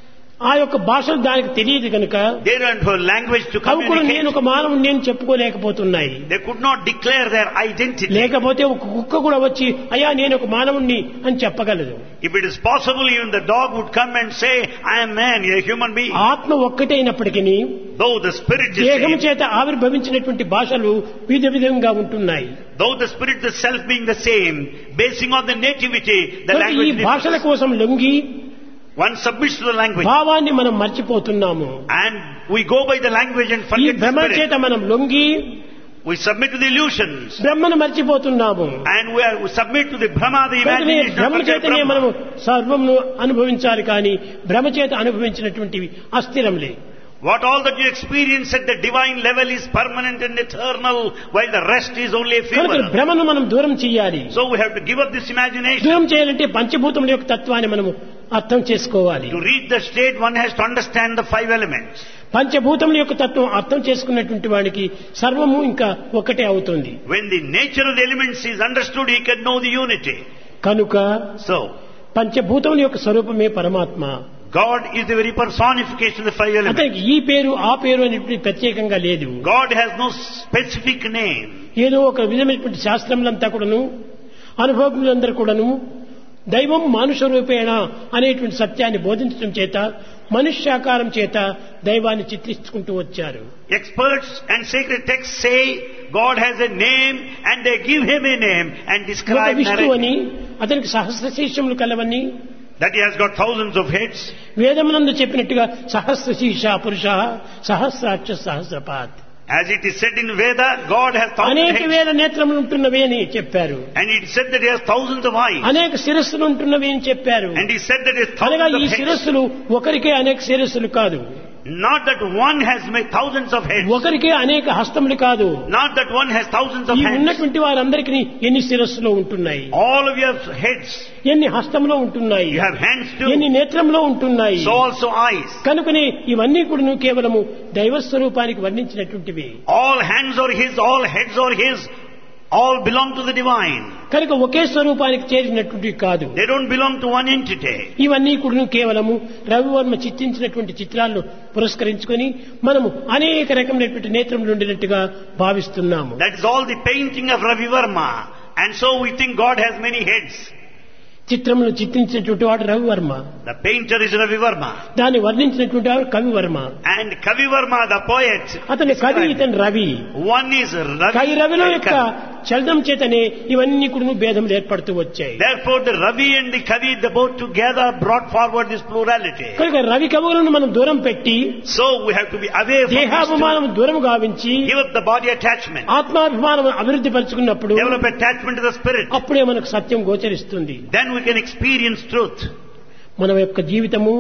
[SPEAKER 1] ఆ యొక్క భాషలు దానికి తెలియదు కనుక
[SPEAKER 2] they don't have language to
[SPEAKER 1] అవి కూడా నేను
[SPEAKER 2] communicate.
[SPEAKER 1] ఒక మానవుని నేను చెప్పుకోలేకపోతున్నాయి.
[SPEAKER 2] They could not declare their identity.
[SPEAKER 1] లేకపోతే ఒక కుక్క కూడా వచ్చి అయ్యా నేను ఒక మానవుణ్ణి అని చెప్పగలదు.
[SPEAKER 2] If it is possible, even the dog would come and say, I am man, a human being.
[SPEAKER 1] ఆత్మ ఒక్కటే అయినప్పటికీ
[SPEAKER 2] Though the spirit is
[SPEAKER 1] దేహం
[SPEAKER 2] same,
[SPEAKER 1] చేత ఆవిర్భవించినటువంటి భాషలు వివిధ విధంగా ఉంటున్నాయి.
[SPEAKER 2] though the spirit the self being the same, basing on the nativity, the
[SPEAKER 1] కనుక ఈ
[SPEAKER 2] language
[SPEAKER 1] భాషల
[SPEAKER 2] differs.
[SPEAKER 1] కోసం లొంగి
[SPEAKER 2] One submits to the language.
[SPEAKER 1] భావాన్ని మనం మర్చిపోతున్నాము.
[SPEAKER 2] And we go by the language and
[SPEAKER 1] ఈ
[SPEAKER 2] forget the
[SPEAKER 1] భ్రమ చేత
[SPEAKER 2] spirit.
[SPEAKER 1] మనం లొంగి
[SPEAKER 2] We submit to the illusions.
[SPEAKER 1] బ్రహ్మను మర్చిపోతున్నాము.
[SPEAKER 2] And we, are, we submit to the Brahma, the
[SPEAKER 1] కనుకనే
[SPEAKER 2] imagination
[SPEAKER 1] భ్రమ
[SPEAKER 2] of the
[SPEAKER 1] చేతనే
[SPEAKER 2] Brahma.
[SPEAKER 1] మనము సర్వమును అనుభవించాలి కానీ భ్రమ చేత అనుభవించినటువంటివి అస్థిరంలే.
[SPEAKER 2] What all that you experience at the divine level is permanent and eternal, while the rest is only
[SPEAKER 1] కనుక
[SPEAKER 2] ephemeral.
[SPEAKER 1] భ్రమను మనం దూరం చేయాలి.
[SPEAKER 2] So we have to give up this imagination.
[SPEAKER 1] దూరం చేయాలంటే పంచభూతముల యొక్క తత్వాన్ని మనము అర్థం చేసుకోవాలి.
[SPEAKER 2] To reach the state, one has to understand the five elements.
[SPEAKER 1] పంచభూతముల యొక్క తత్వం అర్థం చేసుకున్నటువంటి వాడికి సర్వము ఇంకా ఒకటే అవుతుంది.
[SPEAKER 2] When the nature of the elements is understood, he can know the unity.
[SPEAKER 1] కనుక
[SPEAKER 2] So,
[SPEAKER 1] పంచభూతముల యొక్క స్వరూపమే పరమాత్మ.
[SPEAKER 2] God is the very personification of the five elements.
[SPEAKER 1] అతనికి ఈ పేరు ఆ పేరు అనేటువంటి ప్రత్యేకంగా లేదు.
[SPEAKER 2] God has no specific name.
[SPEAKER 1] ఏదో ఒక విధమైనటువంటి శాస్త్రములంతా కూడాను అనుభవములందరూ కూడాను దైవం మానుష రూపేణ అనేటువంటి సత్యాన్ని బోధించడం చేత మనుష్యాకారం చేత దైవాన్ని చిత్రించుకుంటూ వచ్చారు.
[SPEAKER 2] Experts and sacred texts say God has a name and they give him a name and
[SPEAKER 1] ఒక
[SPEAKER 2] describe
[SPEAKER 1] విష్ణు
[SPEAKER 2] narrate
[SPEAKER 1] అని అతనికి సహస్ర శీర్షములు కలవని
[SPEAKER 2] that he has got thousands of heads.
[SPEAKER 1] వేదమునందు చెప్పినట్టుగా సహస్ర శీర్ష పురుష సహస్రాక్ష సహస్రపాత్
[SPEAKER 2] As it is said in Veda, God has thousands of
[SPEAKER 1] అనేక
[SPEAKER 2] heads.
[SPEAKER 1] వేల నేత్రములు ఉంటున్నవి అని చెప్పారు.
[SPEAKER 2] And it said that he has thousands of eyes.
[SPEAKER 1] అనేక శిరస్సులు ఉంటున్నవి అని చెప్పారు.
[SPEAKER 2] And he said that he has
[SPEAKER 1] అనగా
[SPEAKER 2] thousands
[SPEAKER 1] ఈ
[SPEAKER 2] of heads.
[SPEAKER 1] శిరస్సులు ఒకరికే అనేక శిరస్సులు కాదు,
[SPEAKER 2] Not that one has made thousands of heads.
[SPEAKER 1] ఒకరికే అనేక హస్తములు కాదు.
[SPEAKER 2] Not that one has thousands of
[SPEAKER 1] ఈ
[SPEAKER 2] hands.
[SPEAKER 1] ఉన్నటువంటి వారందరికీ ఎన్ని శిరస్సులో ఉంటున్నాయి,
[SPEAKER 2] All of you have heads.
[SPEAKER 1] ఎన్ని హస్తంలో ఉంటున్నాయి,
[SPEAKER 2] You have hands
[SPEAKER 1] ఎన్ని
[SPEAKER 2] too.
[SPEAKER 1] నేత్రంలో ఉంటున్నాయి.
[SPEAKER 2] So also eyes.
[SPEAKER 1] కనుకనే ఇవన్నీ కూడా కేవలము దైవ స్వరూపానికి వర్ణించినటువంటివి.
[SPEAKER 2] All hands are his, all heads are his. All belong to the divine.
[SPEAKER 1] కనుక ఒకే స్వరూపానికి చేరినటువంటివి కాదు.
[SPEAKER 2] They don't belong to one entity.
[SPEAKER 1] ఇవన్నీ కూడా కేవలము రవివర్మ చిత్రించినటువంటి చిత్రాలను పురస్కరించుకొని మనము అనేక రకమైనటువంటి నేత్రములు ఉండినట్టుగా భావిస్తున్నాము.
[SPEAKER 2] That is all the painting of Ravi Verma. And so we think God has many heads.
[SPEAKER 1] చిత్రములు చిత్రించినటువంటి వాడు Ravi Varma,
[SPEAKER 2] The painter is Ravi Verma.
[SPEAKER 1] దాన్ని వర్ణించినటువంటి వాడు కవివర్మ.
[SPEAKER 2] And Kavi Verma, the poet,
[SPEAKER 1] అతని కవి,
[SPEAKER 2] described.
[SPEAKER 1] ఇతని రవి.
[SPEAKER 2] One is Ravi.
[SPEAKER 1] కవి రవిలో
[SPEAKER 2] and
[SPEAKER 1] యొక్క
[SPEAKER 2] Kavi.
[SPEAKER 1] చలనం చేతనే ఇవన్నీ కూడా భేదములు ఏర్పడుతూ వచ్చాయి.
[SPEAKER 2] Therefore the Ravi and the Kavi, they both together brought forward this plurality.
[SPEAKER 1] కనుక రవి కవులను మనం దూరం పెట్టి
[SPEAKER 2] So we have to be away from this
[SPEAKER 1] దేహాభిమానం దూరం గావించి
[SPEAKER 2] to give up the body attachment.
[SPEAKER 1] ఆత్మాభిమానం అభివృద్ధి పరుచుకున్నప్పుడు
[SPEAKER 2] Develop attachment to the spirit.
[SPEAKER 1] అప్పుడే మనకు సత్యం గోచరిస్తుంది.
[SPEAKER 2] Then we can experience truth.
[SPEAKER 1] మన యొక్క జీవితము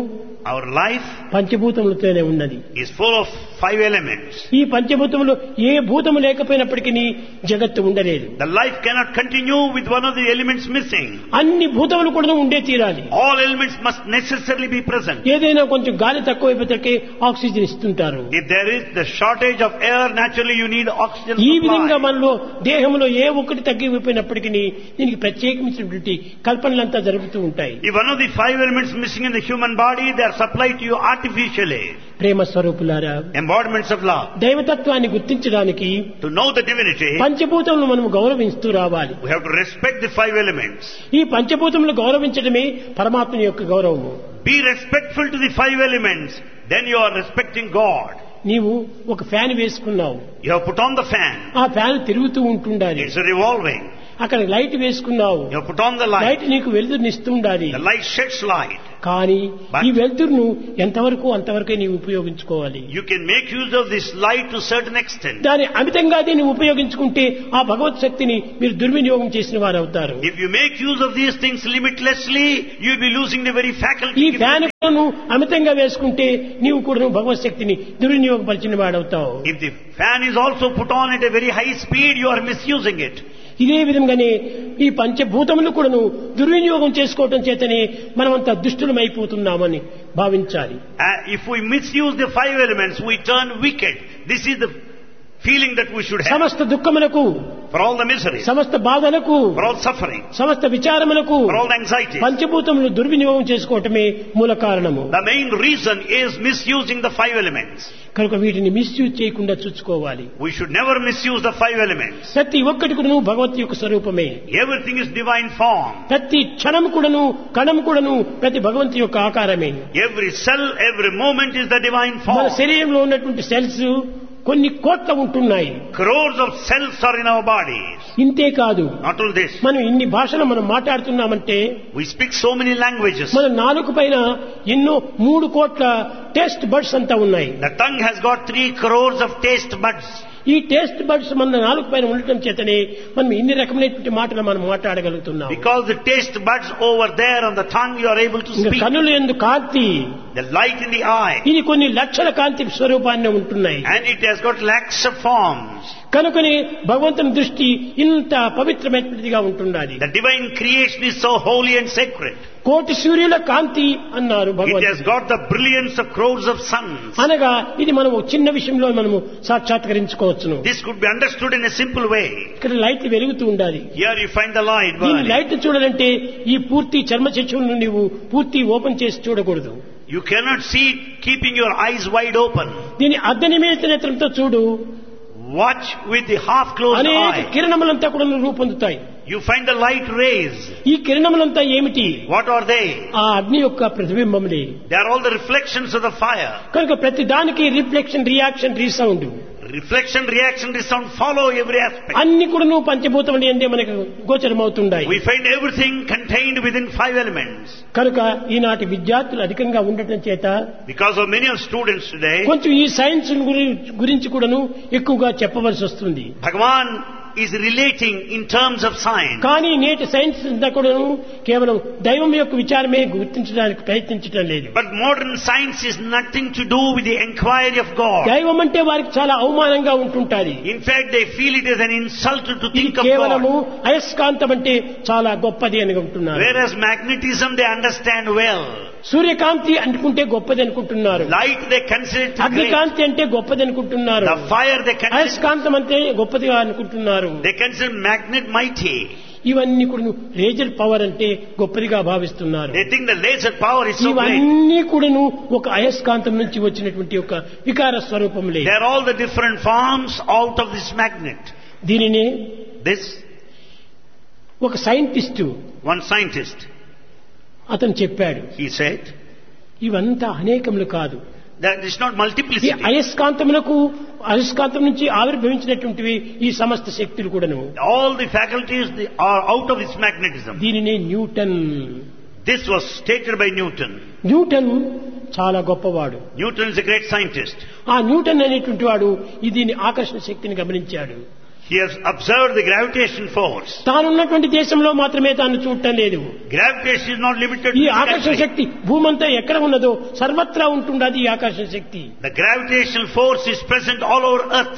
[SPEAKER 2] Our life
[SPEAKER 1] పంచభూతములతోనే ఉన్నది.
[SPEAKER 2] is full of five elements.
[SPEAKER 1] ఈ పంచభూతములు ఏ భూతము లేకపోయినప్పటికీ జగత్తు ఉండలేదు.
[SPEAKER 2] The life cannot continue with one of the elements missing.
[SPEAKER 1] అన్ని భూతములు కూడా ఉండే తీరాలి.
[SPEAKER 2] All elements must necessarily be present.
[SPEAKER 1] ఏదైనా కొంచెం గాలి తక్కువైపోతే ఆక్సిజన్ ఇస్తుంటారు.
[SPEAKER 2] If there is the shortage of air, naturally you need oxygen
[SPEAKER 1] ఈ విధంగా
[SPEAKER 2] supply.
[SPEAKER 1] మనలో దేహంలో ఏ ఒక్కటి తగ్గిపోయినప్పటికీ దీనికి ప్రత్యేకమైనటువంటి కల్పనలంతా జరుగుతూ ఉంటాయి.
[SPEAKER 2] If one of the five elements missing in the human body, they are supplied to you artificially.
[SPEAKER 1] ప్రేమ స్వరూపులారా,
[SPEAKER 2] Embodiments of love.
[SPEAKER 1] దైవతత్వాన్ని గుర్తించడానికి
[SPEAKER 2] To know the divinity,
[SPEAKER 1] పంచభూతములను మనం గౌరవిస్తూ రావాలి.
[SPEAKER 2] we have to respect the five elements.
[SPEAKER 1] ఈ పంచభూతములను గౌరవించడమే పరమాత్మ యొక్క గౌరవము.
[SPEAKER 2] Be respectful to the five elements, then you are respecting God.
[SPEAKER 1] నీవు ఒక ఫ్యాన్ వేసుకున్నావు,
[SPEAKER 2] You have put on the fan.
[SPEAKER 1] ఆ ఫ్యాన్ తిరుగుతూ ఉంటుండాలి.
[SPEAKER 2] It's revolving.
[SPEAKER 1] అక్కడ లైట్ వేసుకున్నావు,
[SPEAKER 2] You have put on the light.
[SPEAKER 1] Light నీకు వెలుతురునిస్తూ ఉండాలి.
[SPEAKER 2] The light sheds light.
[SPEAKER 1] కానీ
[SPEAKER 2] But-
[SPEAKER 1] ఈ వెలుతురును ఎంతవరకు అంతవరకే నీవు ఉపయోగించుకోవాలి.
[SPEAKER 2] You can make use of this light to a certain extent.
[SPEAKER 1] దాని అమితంగా దీన్ని ఉపయోగించుకుంటే ఆ భగవత్ శక్తిని మీరు దుర్వినియోగం చేసిన వారు అవుతారు.
[SPEAKER 2] If you make use of these things limitlessly, you will be losing the very faculty.
[SPEAKER 1] ఈ
[SPEAKER 2] given
[SPEAKER 1] ఫ్యాన్
[SPEAKER 2] to you.
[SPEAKER 1] ను అమితంగా వేసుకుంటే నీవు కూడా భగవత్ శక్తిని దుర్వినియోగపరిచిన వాడవుతావు.
[SPEAKER 2] If the fan is also put on at a very high speed, you are misusing it.
[SPEAKER 1] ఇదే విధంగానే ఈ పంచభూతములు కూడాను దుర్వినియోగం చేసుకోవటం చేతనే మనమంతా దుష్టులమైపోతున్నామని భావించాలి.
[SPEAKER 2] Uh, if we misuse the five elements, we turn wicked. This is the feeling that we should have.
[SPEAKER 1] సమస్త దుఃఖములకు,
[SPEAKER 2] For all the miseries,
[SPEAKER 1] సమస్త బాధలకు,
[SPEAKER 2] for all suffering,
[SPEAKER 1] సమస్త విచారములకు
[SPEAKER 2] for all the anxieties.
[SPEAKER 1] పంచభూతములు దుర్వినియోగం చేసుకోవటమే మూల కారణము.
[SPEAKER 2] The main reason is misusing the five elements.
[SPEAKER 1] కనుక వీటిని మిస్యూజ్ చేయకుండా చూసుకోవాలి.
[SPEAKER 2] We should never misuse the five elements.
[SPEAKER 1] ప్రతి ఒక్కటి కూడాను భగవత్ యొక్క స్వరూపమే.
[SPEAKER 2] Everything is divine form.
[SPEAKER 1] ప్రతి క్షణం కూడాను కణం కూడాను ప్రతి భగవంతు యొక్క ఆకారమే.
[SPEAKER 2] Every cell, every moment is the divine
[SPEAKER 1] మన
[SPEAKER 2] form.
[SPEAKER 1] శరీరంలో ఉన్నటువంటి సెల్స్ కొన్ని కోట్ల ఉంటున్నాయి.
[SPEAKER 2] Crores of cells are in our bodies.
[SPEAKER 1] ఇంతే కాదు,
[SPEAKER 2] Not only this,
[SPEAKER 1] మనం ఇన్ని భాషలు మనం మాట్లాడుతున్నామంటే
[SPEAKER 2] we speak so many languages.
[SPEAKER 1] మన నాలుగు పైన ఎన్నో మూడు కోట్ల టేస్ట్ బడ్స్ అంతా ఉన్నాయి.
[SPEAKER 2] The tongue has got three crores of taste buds.
[SPEAKER 1] ఈ టేస్ట్ బడ్స్ మన నాలుగు పైన ఉండటం చేతనే మనం ఇన్ని రకమైనటువంటి మాటలు మనం మాట్లాడగలుగుతున్నాం.
[SPEAKER 2] Because the taste buds over there on the tongue, you are able to
[SPEAKER 1] ఇంకా
[SPEAKER 2] speak.
[SPEAKER 1] కన్నుల యందు కాంతి,
[SPEAKER 2] The light in the eye.
[SPEAKER 1] ఇది కొన్ని లక్షల కాంతి స్వరూపాన్ని ఉంటున్నాయి.
[SPEAKER 2] And it has got lakhs of forms.
[SPEAKER 1] కనుకని భగవంతుని దృష్టి ఇంత పవిత్రమైనదిగా ఉంటుండాలి.
[SPEAKER 2] The divine creation is so holy and sacred.
[SPEAKER 1] కోటి సూర్యుల కాంతి అన్నారు
[SPEAKER 2] It
[SPEAKER 1] భగవంతుడు.
[SPEAKER 2] has got the brilliance of crores of suns.
[SPEAKER 1] అనగా ఇది మనం ఒక చిన్న విషయంలో మనము సాక్షాత్కరించుకోవచ్చును.
[SPEAKER 2] This could be understood in a simple way.
[SPEAKER 1] ఇక్కడ లైట్ వెలుగుతూ ఉండాలి.
[SPEAKER 2] Here you find the light
[SPEAKER 1] దీని
[SPEAKER 2] burning.
[SPEAKER 1] లైట్ చూడాలంటే ఈ పూర్తి చర్మ చక్షువులను నీవు పూర్తి ఓపెన్ చేసి చూడకూడదు.
[SPEAKER 2] You cannot see keeping your eyes wide open.
[SPEAKER 1] దీని అర్ధనిమేష నేత్రంతో చూడు.
[SPEAKER 2] Watch with the half closed
[SPEAKER 1] అనేక
[SPEAKER 2] eye.
[SPEAKER 1] కిరణములంతా కూడా రూపొందుతాయి.
[SPEAKER 2] You find the light rays.
[SPEAKER 1] ఈ కిరణములంతా ఏమిటి?
[SPEAKER 2] What are they?
[SPEAKER 1] ఆ అగ్ని యొక్క ప్రతిబింబములే.
[SPEAKER 2] They are all the reflections of the fire.
[SPEAKER 1] కనుక ప్రతి దానికి reflection, reaction, resound
[SPEAKER 2] Reflection, reaction, resound follow every aspect.
[SPEAKER 1] అన్ని కూడా నువ్వు పంచభూతములు అంటే మనకు గోచరమవుతుంటాయి.
[SPEAKER 2] We find everything contained within five elements.
[SPEAKER 1] కనుక ఈనాటి విద్యార్థులు అధికంగా ఉండటం చేత
[SPEAKER 2] Because of many of students today,
[SPEAKER 1] కొంచెం ఈ సైన్స్ గురించి కూడాను ఎక్కువగా చెప్పవలసి వస్తుంది.
[SPEAKER 2] Bhagavan is relating in terms of science.
[SPEAKER 1] కానీ నేటి సైన్స్ అంతా కూడాను కేవలం దైవం యొక్క విచారమే గుర్తించడానికి ప్రయత్నించడం లేదు.
[SPEAKER 2] But modern science is nothing to do with the inquiry of God.
[SPEAKER 1] దైవం అంటే వారికి చాలా అవమానంగా ఉంటుంటాది.
[SPEAKER 2] In fact, they feel it as an insult to
[SPEAKER 1] ఇది
[SPEAKER 2] think of
[SPEAKER 1] కేవలము
[SPEAKER 2] God.
[SPEAKER 1] అయస్కాంతం అంటే చాలా గొప్పది అని అంటున్నారు.
[SPEAKER 2] Whereas magnetism they understand well.
[SPEAKER 1] సూర్యకాంతి అనుకుంటే గొప్పది అనుకుంటున్నారు.
[SPEAKER 2] Light they consider it great.
[SPEAKER 1] అగ్నికాంతి అంటే గొప్పది అనుకుంటున్నారు.
[SPEAKER 2] The fire they consider,
[SPEAKER 1] అయస్కాంతం అంటే గొప్పదిగా అనుకుంటున్నారు.
[SPEAKER 2] they consider magnet mighty.
[SPEAKER 1] ఇవన్నీ కూడా లేజర్ పవర్ అంటే గొప్పదిగా భావిస్తున్నారు.
[SPEAKER 2] They think the laser power is so great.
[SPEAKER 1] ఇవన్నీ కూడాను ఒక అయస్కాంతం నుంచి వచ్చినటువంటి ఒక వికార స్వరూపములే.
[SPEAKER 2] They are all the different forms out of this magnet.
[SPEAKER 1] దీనినే
[SPEAKER 2] This,
[SPEAKER 1] ఒక సైంటిస్టు
[SPEAKER 2] one scientist,
[SPEAKER 1] అతను చెప్పాడు,
[SPEAKER 2] he said,
[SPEAKER 1] ఇవంతా అనేకములు కాదు,
[SPEAKER 2] that it's not
[SPEAKER 1] ఈ
[SPEAKER 2] multiplicity.
[SPEAKER 1] అయస్కాంతములకు అయస్కాంతం నుంచి ఆవిర్భవించినటువంటివి ఈ సమస్త శక్తులు కూడాను.
[SPEAKER 2] All the faculties they are out of its magnetism.
[SPEAKER 1] దీనినే Newton.
[SPEAKER 2] This was stated by Newton.
[SPEAKER 1] Newton చాలా గొప్పవాడు.
[SPEAKER 2] Newton is a great scientist.
[SPEAKER 1] ఆ న్యూటన్ అనేటువంటి వాడు ఈ దీని ఆకర్షణ శక్తిని గమనించాడు.
[SPEAKER 2] He has observed the gravitation force.
[SPEAKER 1] తానున్నటువంటి దేశంలో మాత్రమే తాను చూడటం లేదు.
[SPEAKER 2] Gravitation is not limited to
[SPEAKER 1] ఈ
[SPEAKER 2] this
[SPEAKER 1] ఆకర్షణ
[SPEAKER 2] country.
[SPEAKER 1] శక్తి భూమంతా ఎక్కడ ఉన్నదో సర్వత్రా ఉంటుండది ఈ ఆకర్షణ శక్తి.
[SPEAKER 2] The gravitational force is present all over earth.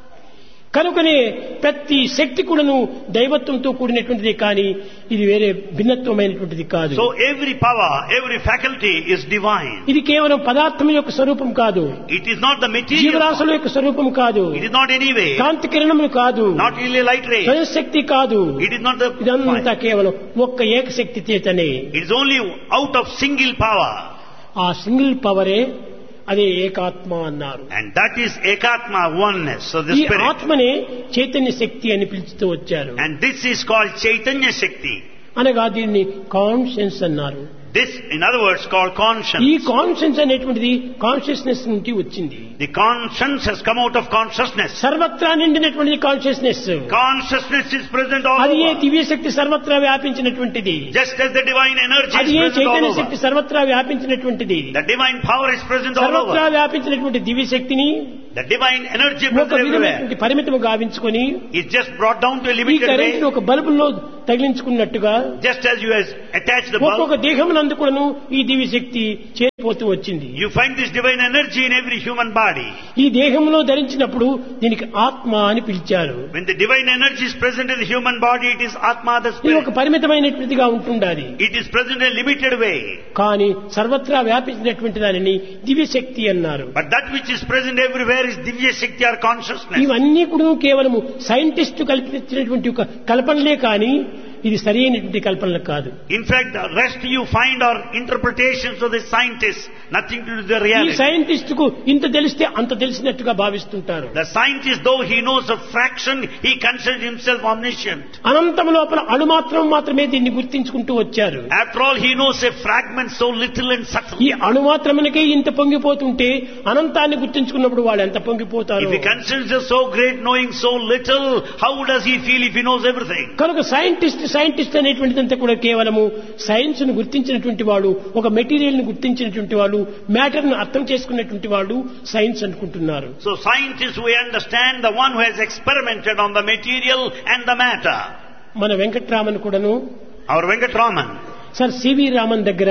[SPEAKER 1] కనుకనే ప్రతి శక్తి కూడాను దైవత్వంతో కూడినటువంటిది కానీ ఇది వేరే భిన్నత్వమైనటువంటిది కాదు.
[SPEAKER 2] So every power, every faculty is divine.
[SPEAKER 1] ఇది కేవలం పదార్థం యొక్క స్వరూపం కాదు.
[SPEAKER 2] It is not the material.
[SPEAKER 1] జీవరాశుల యొక్క స్వరూపం కాదు.
[SPEAKER 2] It is not any way.
[SPEAKER 1] కాంతి కిరణములు కాదు.
[SPEAKER 2] Not really light ray.
[SPEAKER 1] స్వయంశక్తి కాదు.
[SPEAKER 2] It is not the
[SPEAKER 1] ఇదంతా కేవలం ఒక్క ఏకశక్తి చేతనే.
[SPEAKER 2] It is only out of single power.
[SPEAKER 1] ఆ సింగిల్ పవరే అదే ఏకాత్మ అన్నారు.
[SPEAKER 2] And that is ekatma, oneness of the
[SPEAKER 1] ఈ
[SPEAKER 2] spirit.
[SPEAKER 1] ఆత్మనే చైతన్య శక్తి అని పిలుస్తూ వచ్చారు.
[SPEAKER 2] And this is called Chaitanya Shakti.
[SPEAKER 1] అనగా దీన్ని కాన్షియన్స్ అన్నారు.
[SPEAKER 2] This, in other words, called conscience.
[SPEAKER 1] ఈ కాన్షియన్స్ అనేటువంటిది కాన్షియస్నెస్ నుంచి వచ్చింది.
[SPEAKER 2] The conscience has come out of consciousness.
[SPEAKER 1] సర్వత్రా నిండినటువంటిది consciousness.
[SPEAKER 2] Consciousness is present all
[SPEAKER 1] అది ఏ
[SPEAKER 2] over.
[SPEAKER 1] దివ్య శక్తి సర్వత్రా వ్యాపించినటువంటిది.
[SPEAKER 2] Just as the divine energy
[SPEAKER 1] అది
[SPEAKER 2] is
[SPEAKER 1] A
[SPEAKER 2] present all
[SPEAKER 1] Chaitanya
[SPEAKER 2] over.
[SPEAKER 1] శక్తి సర్వత్రా వ్యాపించినటువంటిది.
[SPEAKER 2] The divine power is present all
[SPEAKER 1] సర్వత్రా
[SPEAKER 2] over.
[SPEAKER 1] వ్యాపించినటువంటి దివ్య శక్తిని
[SPEAKER 2] The divine energy
[SPEAKER 1] ఒక
[SPEAKER 2] present everywhere.
[SPEAKER 1] విధమైనటువంటి పరిమితము గావించుకొని
[SPEAKER 2] Is just brought down to a
[SPEAKER 1] ఈ
[SPEAKER 2] limited
[SPEAKER 1] current
[SPEAKER 2] way.
[SPEAKER 1] ఒక బల్బులో తగిలించుకున్నట్టుగా
[SPEAKER 2] Just as you has attached the bulb.
[SPEAKER 1] ఒక్కొక్క దేహమునందు కూడాను ఈ దివ్య శక్తి చేరిపోతూ వచ్చింది.
[SPEAKER 2] You find this divine energy in every human body.
[SPEAKER 1] ఈ దేహంలో ధరించినప్పుడు దీనికి ఆత్మ అని పిలిచారు.
[SPEAKER 2] When the divine energy is present in the human body, it is Atma, the
[SPEAKER 1] ఇది ఒక
[SPEAKER 2] spirit.
[SPEAKER 1] పరిమితమైనటువంటిదిగా ఉంటుండాలి.
[SPEAKER 2] It is present in a limited way.
[SPEAKER 1] కానీ సర్వత్రా వ్యాపించినటువంటి దానిని దివ్య శక్తి అన్నారు.
[SPEAKER 2] But that which is present everywhere is Divya Shakti or consciousness.
[SPEAKER 1] ఇవన్నీ కూడా కేవలము సైంటిస్టు కల్పించినటువంటి ఒక కల్పనలే కానీ ఇది సరైనటువంటి కల్పనలు కాదు.
[SPEAKER 2] In fact, the rest you find are interpretations of the scientists, nothing to do with the
[SPEAKER 1] ఈ
[SPEAKER 2] reality.
[SPEAKER 1] సైంటిస్టుకు ఇంత తెలిస్తే అంత తెలిసినట్టుగా భావిస్తుంటారు.
[SPEAKER 2] The scientist, though he knows a fraction, he considers himself omniscient.
[SPEAKER 1] అనంతం లోపల అణుమాత్రం మాత్రమే దీన్ని గుర్తించుకుంటూ వచ్చారు.
[SPEAKER 2] After all, he knows a fragment so little and subtle.
[SPEAKER 1] ఈ అణుమాత్రమునకే ఇంత పొంగిపోతుంటే అనంతాన్ని గుర్తించుకున్నప్పుడు వాళ్ళు ఎంత పొంగిపోతారు.
[SPEAKER 2] If he considers himself so great, knowing so little, how does he feel if he knows everything?
[SPEAKER 1] కనుక సైంటిస్ట్ సైంటిస్ట్ అనేటువంటిదంతా కూడా కేవలము సైన్స్ ను గుర్తించినటువంటి వాడు, ఒక మెటీరియల్ ను గుర్తించినటువంటి వాడు, మ్యాటర్ ను అర్థం చేసుకున్నటువంటి వాడు సైన్స్ అనుకుంటున్నారు.
[SPEAKER 2] So scientists, we understand the one who has experimented on the material and the matter.
[SPEAKER 1] మన వెంకట్రామన్ కూడాను
[SPEAKER 2] Our Venkatraman,
[SPEAKER 1] sir CV Raman దగ్గర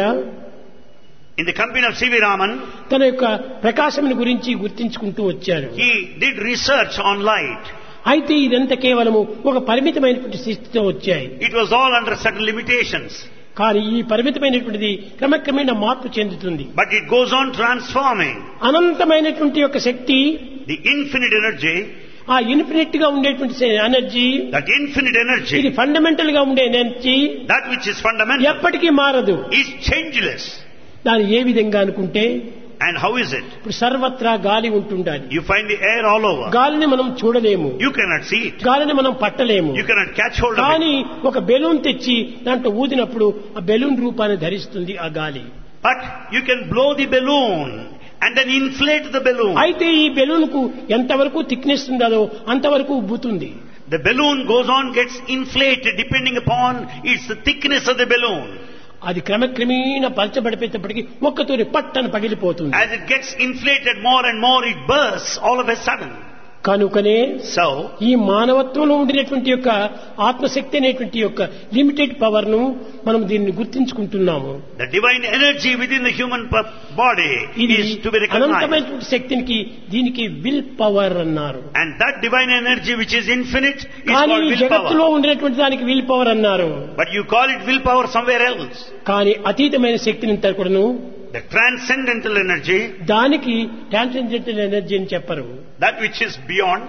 [SPEAKER 2] in the company of C V Raman,
[SPEAKER 1] తన యొక్క ప్రకాశముని గురించి గుర్తించుకుంటూ వచ్చారు.
[SPEAKER 2] he did research on light.
[SPEAKER 1] అయితే ఇదంతా కేవలము ఒక పరిమితమైనటువంటి స్థితితో వచ్చాయి.
[SPEAKER 2] It was all under certain limitations.
[SPEAKER 1] కానీ ఈ పరిమితమైనటువంటిది క్రమక్రమేణా మార్పు చెందుతుంది.
[SPEAKER 2] But it goes on transforming.
[SPEAKER 1] అనంతమైనటువంటి యొక్క శక్తి,
[SPEAKER 2] The infinite energy,
[SPEAKER 1] ఆ ఇన్ఫినిట్ గా ఉండేటువంటి ఎనర్జీ,
[SPEAKER 2] that infinite
[SPEAKER 1] ఇది
[SPEAKER 2] energy,
[SPEAKER 1] ఫండమెంటల్ గా ఉండే energy
[SPEAKER 2] that which is fundamental,
[SPEAKER 1] ఎప్పటికీ మారదు.
[SPEAKER 2] is changeless.
[SPEAKER 1] దాని ఏ విధంగా అనుకుంటే
[SPEAKER 2] And how is it?
[SPEAKER 1] ఇప్పుడు సర్వత్రా గాలి ఉంటుండాలి.
[SPEAKER 2] You find the air all over.
[SPEAKER 1] గాలిని మనం చూడలేము,
[SPEAKER 2] You cannot see it.
[SPEAKER 1] గాలిని మనం పట్టలేము.
[SPEAKER 2] You cannot catch hold of
[SPEAKER 1] కానీ
[SPEAKER 2] it.
[SPEAKER 1] ఒక బెలూన్ తెచ్చి దాంట్లో ఊదినప్పుడు ఆ బెలూన్ రూపాన్ని ధరిస్తుంది ఆ గాలి.
[SPEAKER 2] But you can blow the balloon and then inflate the balloon.
[SPEAKER 1] అయితే ఈ బెలూన్ కు ఎంతవరకు థిక్నెస్ ఉందో అంతవరకు ఉబ్బుతుంది.
[SPEAKER 2] The balloon goes on, gets inflated depending upon its the thickness of the balloon.
[SPEAKER 1] అది క్రమక్రమేణా పలచబడిపోయేటప్పటికి ఒక్కతోని పట్టని పగిలిపోతుంది.
[SPEAKER 2] As it gets inflated more and more, it bursts all of a sudden.
[SPEAKER 1] కనుకనే
[SPEAKER 2] So,
[SPEAKER 1] ఈ మానవత్వంలో ఉండినటువంటి యొక్క ఆత్మశక్తి అనేటువంటి యొక్క లిమిటెడ్ పవర్ ను మనం దీన్ని గుర్తించుకుంటున్నాము.
[SPEAKER 2] the divine energy within the human p- body
[SPEAKER 1] ఇది
[SPEAKER 2] is to be recognized.
[SPEAKER 1] అనంతమైనటువంటి శక్తికి దీనికి విల్ పవర్ అన్నారు.
[SPEAKER 2] And that divine energy which is infinite is
[SPEAKER 1] కానీ
[SPEAKER 2] called
[SPEAKER 1] ఈ
[SPEAKER 2] willpower.
[SPEAKER 1] జగత్తులో ఉండేటువంటి దానికి విల్ పవర్ అన్నారు.
[SPEAKER 2] But you call it willpower somewhere else.
[SPEAKER 1] కానీ అతీతమైన శక్తిని కూడాను
[SPEAKER 2] The transcendental energy,
[SPEAKER 1] దానికి ట్రాన్సెండెంటల్ ఎనర్జీ అని చెప్పరు.
[SPEAKER 2] that which is beyond,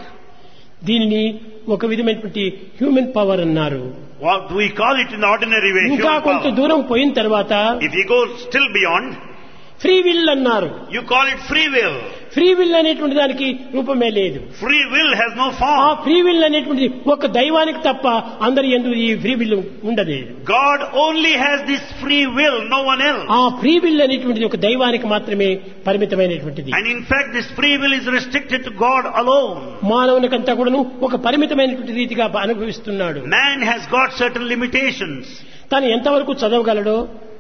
[SPEAKER 1] దీనిని ఒక విధమైనటువంటి హ్యూమన్ పవర్ అన్నారు.
[SPEAKER 2] what we call it in the ordinary way,
[SPEAKER 1] ఇంకా
[SPEAKER 2] human
[SPEAKER 1] కొంత
[SPEAKER 2] power.
[SPEAKER 1] దూరం పోయిన తర్వాత
[SPEAKER 2] If you go still beyond,
[SPEAKER 1] free will అన్నారు.
[SPEAKER 2] you call it free will.
[SPEAKER 1] Free will అనేటువంటి దానికి రూపమే లేదు.
[SPEAKER 2] Free will has no
[SPEAKER 1] ఆ
[SPEAKER 2] form.
[SPEAKER 1] ఫ్రీ విల్ అనేటువంటిది ఒక దైవానికి తప్ప అందరి యందు ఈ ఫ్రీ విల్ ఉండదు.
[SPEAKER 2] God only has this free will, no one else.
[SPEAKER 1] ఆ ఫ్రీ విల్ అనేటువంటిది ఒక దైవానికి మాత్రమే పరిమితమైనటువంటిది.
[SPEAKER 2] And in fact, this free will is restricted to God alone.
[SPEAKER 1] మానవునికంతా కూడాను ఒక పరిమితమైనటువంటి రీతిగా అనుభవిస్తున్నాడు.
[SPEAKER 2] Man has got certain limitations.
[SPEAKER 1] తను ఎంతవరకు చదవగలడో,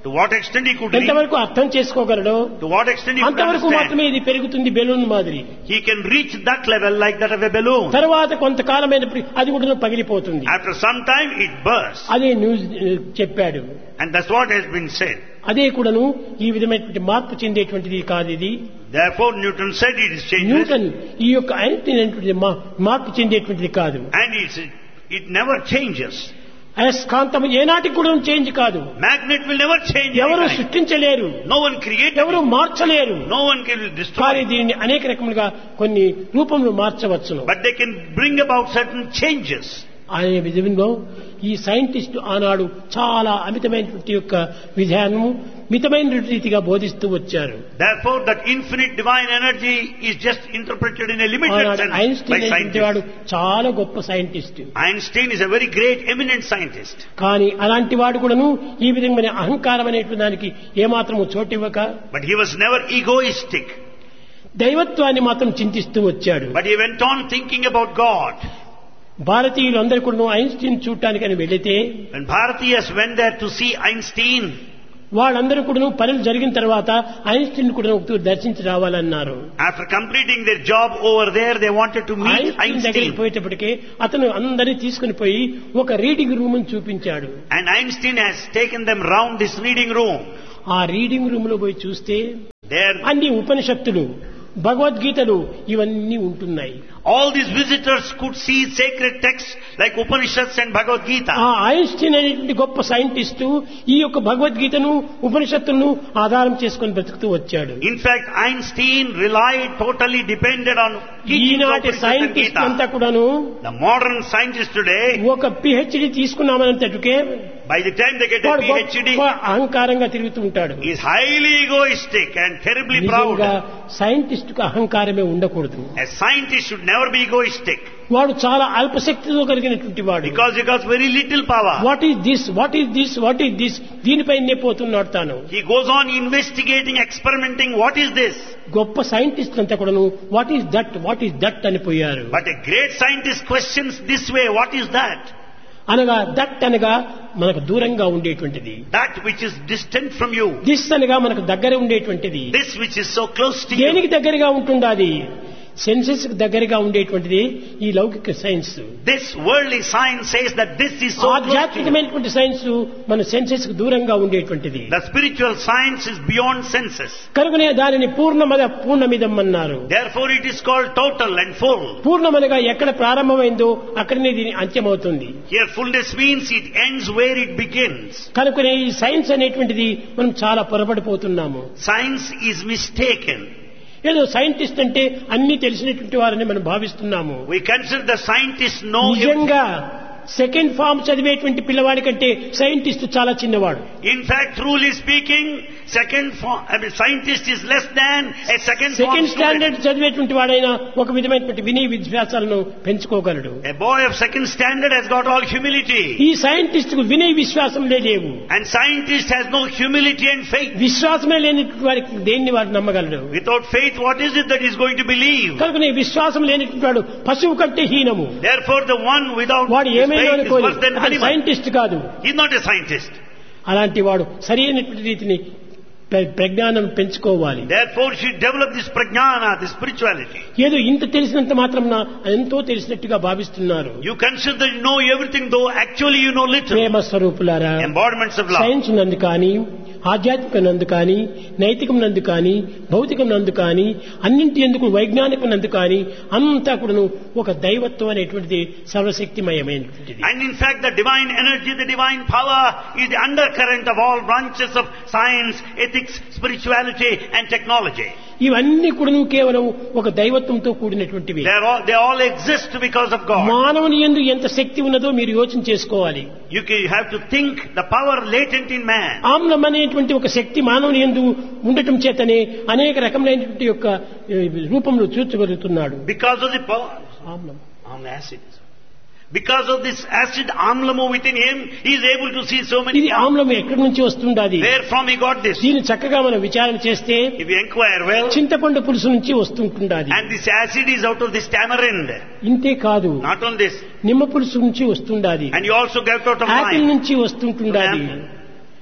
[SPEAKER 2] To what extent he could reach,
[SPEAKER 1] ఎంతవరకు అర్థం చేసుకోగలడో
[SPEAKER 2] to what extent he could
[SPEAKER 1] అంతవరకు మాత్రమే
[SPEAKER 2] understand.
[SPEAKER 1] ఇది పెరుగుతుంది బెలూన్ మాదిరి.
[SPEAKER 2] He can reach that level like that of a balloon.
[SPEAKER 1] తర్వాత కొంతకాలమైనప్పుడు అది కూడా పగిలిపోతుంది.
[SPEAKER 2] After some time it bursts.
[SPEAKER 1] అదే న్యూస్ చెప్పాడు.
[SPEAKER 2] And that's what has been said.
[SPEAKER 1] అదే కూడాను ఈ విధమైనటువంటి మార్పు చెందేటువంటిది కాదు ఇది.
[SPEAKER 2] Therefore Newton said it is changeless.
[SPEAKER 1] Newton ఈ యొక్క ఐన్స్టీన్ అనేటువంటిది మా- మార్పు చెందేటువంటిది కాదు.
[SPEAKER 2] And it's, it never changes.
[SPEAKER 1] అయస్కాంతం ఏనాటికి కూడా చేంజ్ కాదు.
[SPEAKER 2] Magnet will never change.
[SPEAKER 1] ఎవరు
[SPEAKER 2] anytime.
[SPEAKER 1] సృష్టించలేరు,
[SPEAKER 2] No one created
[SPEAKER 1] ఎవరు
[SPEAKER 2] it.
[SPEAKER 1] మార్చలేరు.
[SPEAKER 2] No one can
[SPEAKER 1] కానీ
[SPEAKER 2] destroy it.
[SPEAKER 1] దీన్ని అనేక రకములుగా కొన్ని రూపంలో మార్చవచ్చును.
[SPEAKER 2] But they can bring about certain changes.
[SPEAKER 1] అనే విధంలో ఈ సైంటిస్ట్ ఆనాడు చాలా అమితమైనటువంటి యొక్క విధానము మితమైన రీతిగా బోధిస్తూ వచ్చారు.
[SPEAKER 2] Therefore that infinite divine energy is just interpreted in a limited
[SPEAKER 1] ఆనాడు
[SPEAKER 2] sense by
[SPEAKER 1] ఐన్స్టీన్ అనేటువంటి వాడు
[SPEAKER 2] scientists.
[SPEAKER 1] చాలా గొప్ప scientist.
[SPEAKER 2] Einstein is a very great eminent scientist.
[SPEAKER 1] కానీ అలాంటి వాడు కూడాను ఈ విధమైన అహంకారం అనేటువంటి దానికి ఏమాత్రము చోటివ్వక
[SPEAKER 2] But he was never egoistic.
[SPEAKER 1] దైవత్వాన్ని మాత్రం చింతిస్తూ వచ్చాడు.
[SPEAKER 2] But he went on thinking about God.
[SPEAKER 1] భారతీయులు అందరూ కూడా ఐన్స్టీన్ చూడటానికని వెళితే
[SPEAKER 2] When Bharatiyas went there to see Einstein,
[SPEAKER 1] వాళ్ళందరూ కూడా పనులు జరిగిన తర్వాత ఐన్స్టీన్ కూడా ఒకటి దర్శించి రావాలన్నారు.
[SPEAKER 2] after completing their job over there, they wanted to meet
[SPEAKER 1] Einstein దగ్గరికి
[SPEAKER 2] Einstein.
[SPEAKER 1] పోయేటప్పటికే అతను అందరినీ తీసుకుని పోయి ఒక రీడింగ్ రూమ్ చూపించాడు.
[SPEAKER 2] And Einstein has taken them round this reading room.
[SPEAKER 1] ఆ రీడింగ్ రూమ్ లో పోయి చూస్తే
[SPEAKER 2] There,
[SPEAKER 1] అన్ని ఉపనిషత్తులు, భగవద్గీతలు ఇవన్నీ ఉంటున్నాయి.
[SPEAKER 2] all these visitors could see sacred texts like Upanishads and Bhagavad Gita.
[SPEAKER 1] ఆ ఐన్స్టీన్ అనేటువంటి గొప్ప సైంటిస్టు ఈ యొక్క భగవద్గీతను ఉపనిషత్తులను ఆధారం చేసుకుని బ్రతుకుతూ వచ్చాడు.
[SPEAKER 2] In fact, Einstein relied totally depended on teachings of
[SPEAKER 1] ఈనాటి
[SPEAKER 2] Upanishads and
[SPEAKER 1] సైంటిస్ట్ అంతా
[SPEAKER 2] Gita.
[SPEAKER 1] కూడాను
[SPEAKER 2] The modern scientists today,
[SPEAKER 1] ఒక PhD తీసుకున్నామనంతటికే
[SPEAKER 2] by the time they get a
[SPEAKER 1] వాడు
[SPEAKER 2] PhD,
[SPEAKER 1] గొప్ప అహంకారంగా తిరుగుతూ ఉంటాడు.
[SPEAKER 2] is highly egoistic and terribly
[SPEAKER 1] నిజంగా
[SPEAKER 2] proud.
[SPEAKER 1] సైంటిస్ట్ కు అహంకారమే ఉండకూడదు.
[SPEAKER 2] A scientist should never be egoistic
[SPEAKER 1] వాడు చాలా అల్పశక్తితో కలిగినటువంటి వాడు.
[SPEAKER 2] because he got very little power.
[SPEAKER 1] What is this, what is this, what is this, దీనిపైనే పోతున్నాడు తాను.
[SPEAKER 2] He goes on investigating, experimenting. What is this?
[SPEAKER 1] గొప్ప scientist అంతా కూడాను what is that, what is that అని పోయారు.
[SPEAKER 2] But a great scientist questions this way, what is that?
[SPEAKER 1] అనగా that అనగా మనకు దూరంగా ఉండేటువంటిది,
[SPEAKER 2] That which is distant from you.
[SPEAKER 1] This అనగా మనకు దగ్గర ఉండేటువంటిది.
[SPEAKER 2] This which is so close to you.
[SPEAKER 1] దేనికి దగ్గరగా ఉంటుండాది? సెన్సెస్ కు దగ్గరగా ఉండేటువంటిది ఈ లౌకిక science.
[SPEAKER 2] This worldly science says that this is so close to you.
[SPEAKER 1] ఆధ్యాత్మికమైనటువంటి సైన్స్ మన సెన్సెస్ కు దూరంగా ఉండేటువంటిది.
[SPEAKER 2] The spiritual science is beyond senses.
[SPEAKER 1] కనుకనే దానిని పూర్ణమద పూర్ణమిదం అన్నారు.
[SPEAKER 2] Therefore it is called total and full.
[SPEAKER 1] పూర్ణమనగా ఎక్కడ ప్రారంభమైందో అక్కడనే దీని అంత్యమవుతుంది.
[SPEAKER 2] Here fullness means it ends where it begins.
[SPEAKER 1] కనుకనే ఈ సైన్స్ అనేటువంటిది మనం చాలా పొరపడిపోతున్నాము.
[SPEAKER 2] Science is mistaken.
[SPEAKER 1] ఏదో సైంటిస్ట్ అంటే అన్ని తెలిసినటువంటి వారని మనం భావిస్తున్నాము.
[SPEAKER 2] We consider the scientists know everything.
[SPEAKER 1] నిజంగా సెకండ్ ఫార్మ్ చదివేటువంటి పిల్లవాడి కంటే సైంటిస్ట్ చాలా చిన్నవాడు.
[SPEAKER 2] In fact, truly speaking, second form, I mean, scientist is less than a second form
[SPEAKER 1] second
[SPEAKER 2] student.
[SPEAKER 1] Standard చదివేటువంటి వాడైనా ఒక విధమైనటువంటి వినయ విశ్వాసాలను పెంచుకోగలడు.
[SPEAKER 2] A boy of second standard has got all humility.
[SPEAKER 1] ఈ సైంటిస్ట్ కు వినయ విశ్వాసంలే లేవు.
[SPEAKER 2] And scientist has no humility and faith.
[SPEAKER 1] విశ్వాసమే లేనటువంటి వారికి దేన్ని వాడు నమ్మగలడు?
[SPEAKER 2] Without faith, what is it that he is going to believe?
[SPEAKER 1] కనుక విశ్వాసం లేనటువంటి వాడు పశువు కంటే హీనము.
[SPEAKER 2] Therefore, the one without
[SPEAKER 1] వాడు
[SPEAKER 2] his
[SPEAKER 1] ఏమైనా
[SPEAKER 2] faith is
[SPEAKER 1] అనుకోని
[SPEAKER 2] worse than animal.
[SPEAKER 1] సైంటిస్ట్ కాదు.
[SPEAKER 2] He is not a scientist.
[SPEAKER 1] అలాంటి వాడు సరి అయినటువంటి రీతిని ప్ర- ప్రజ్ఞానం పెంచుకోవాలి.
[SPEAKER 2] Therefore, she developed this prajnana, this spirituality.
[SPEAKER 1] ఏదో ఇంత తెలిసినంత మాత్రం ఎంతో తెలిసినట్టుగా భావిస్తున్నారు.
[SPEAKER 2] You consider that you know everything, though actually you know little.
[SPEAKER 1] ప్రేమ స్వరూపులారా,
[SPEAKER 2] Embodiments of love.
[SPEAKER 1] సైన్స్ నందు కానీ ఆధ్యాత్మిక నందు కానీ నైతికం నందు కానీ భౌతికం నందు కానీ అన్నింటి ఎందుకు వైజ్ఞానికం నందు కానీ అంతా కూడాను ఒక దైవత్వం అనేటువంటిది సర్వశక్తిమయమైనటువంటిది.
[SPEAKER 2] And in fact, the divine energy, the divine power is the undercurrent of all branches of science, ethics, spirituality and technology.
[SPEAKER 1] ఇవన్నీ కూడాను కేవలం ఒక దైవత్వంతో కూడినటువంటివి.
[SPEAKER 2] They are all, they all exist because of God.
[SPEAKER 1] మానవుని యందు ఎంత శక్తి ఉన్నదో మీరు యోచన చేసుకోవాలి.
[SPEAKER 2] You can- you have to think the power latent in man.
[SPEAKER 1] ఆమ్లం అనేటువంటి ఒక శక్తి మానవుని యందు ఉండటం చేతనే అనేక రకములైనటువంటి యొక్క ఏ, రూపంలో చూచగలుగుతున్నాడు.
[SPEAKER 2] Because of the power,
[SPEAKER 1] ఆమ్లం
[SPEAKER 2] um, acid. Because of this acid amlamu within him, he is able to see so many.
[SPEAKER 1] ఇది ఆమ్లం ఎక్కడి నుంచి వస్తుండాది?
[SPEAKER 2] Where from he got this?
[SPEAKER 1] దీన్ని చక్కగా మనం విచారణ చేస్తే
[SPEAKER 2] If you inquire well,
[SPEAKER 1] చింతపండు పులుసు నుంచి వస్తుంటుండాది.
[SPEAKER 2] and this acid is out of this tamarind.
[SPEAKER 1] ఇంతే కాదు,
[SPEAKER 2] Not on this.
[SPEAKER 1] నిమ్మ పులుసు నుంచి వస్తుండాది,
[SPEAKER 2] And you also get out of
[SPEAKER 1] Apple
[SPEAKER 2] wine.
[SPEAKER 1] నుంచి వస్తుంటుండాది,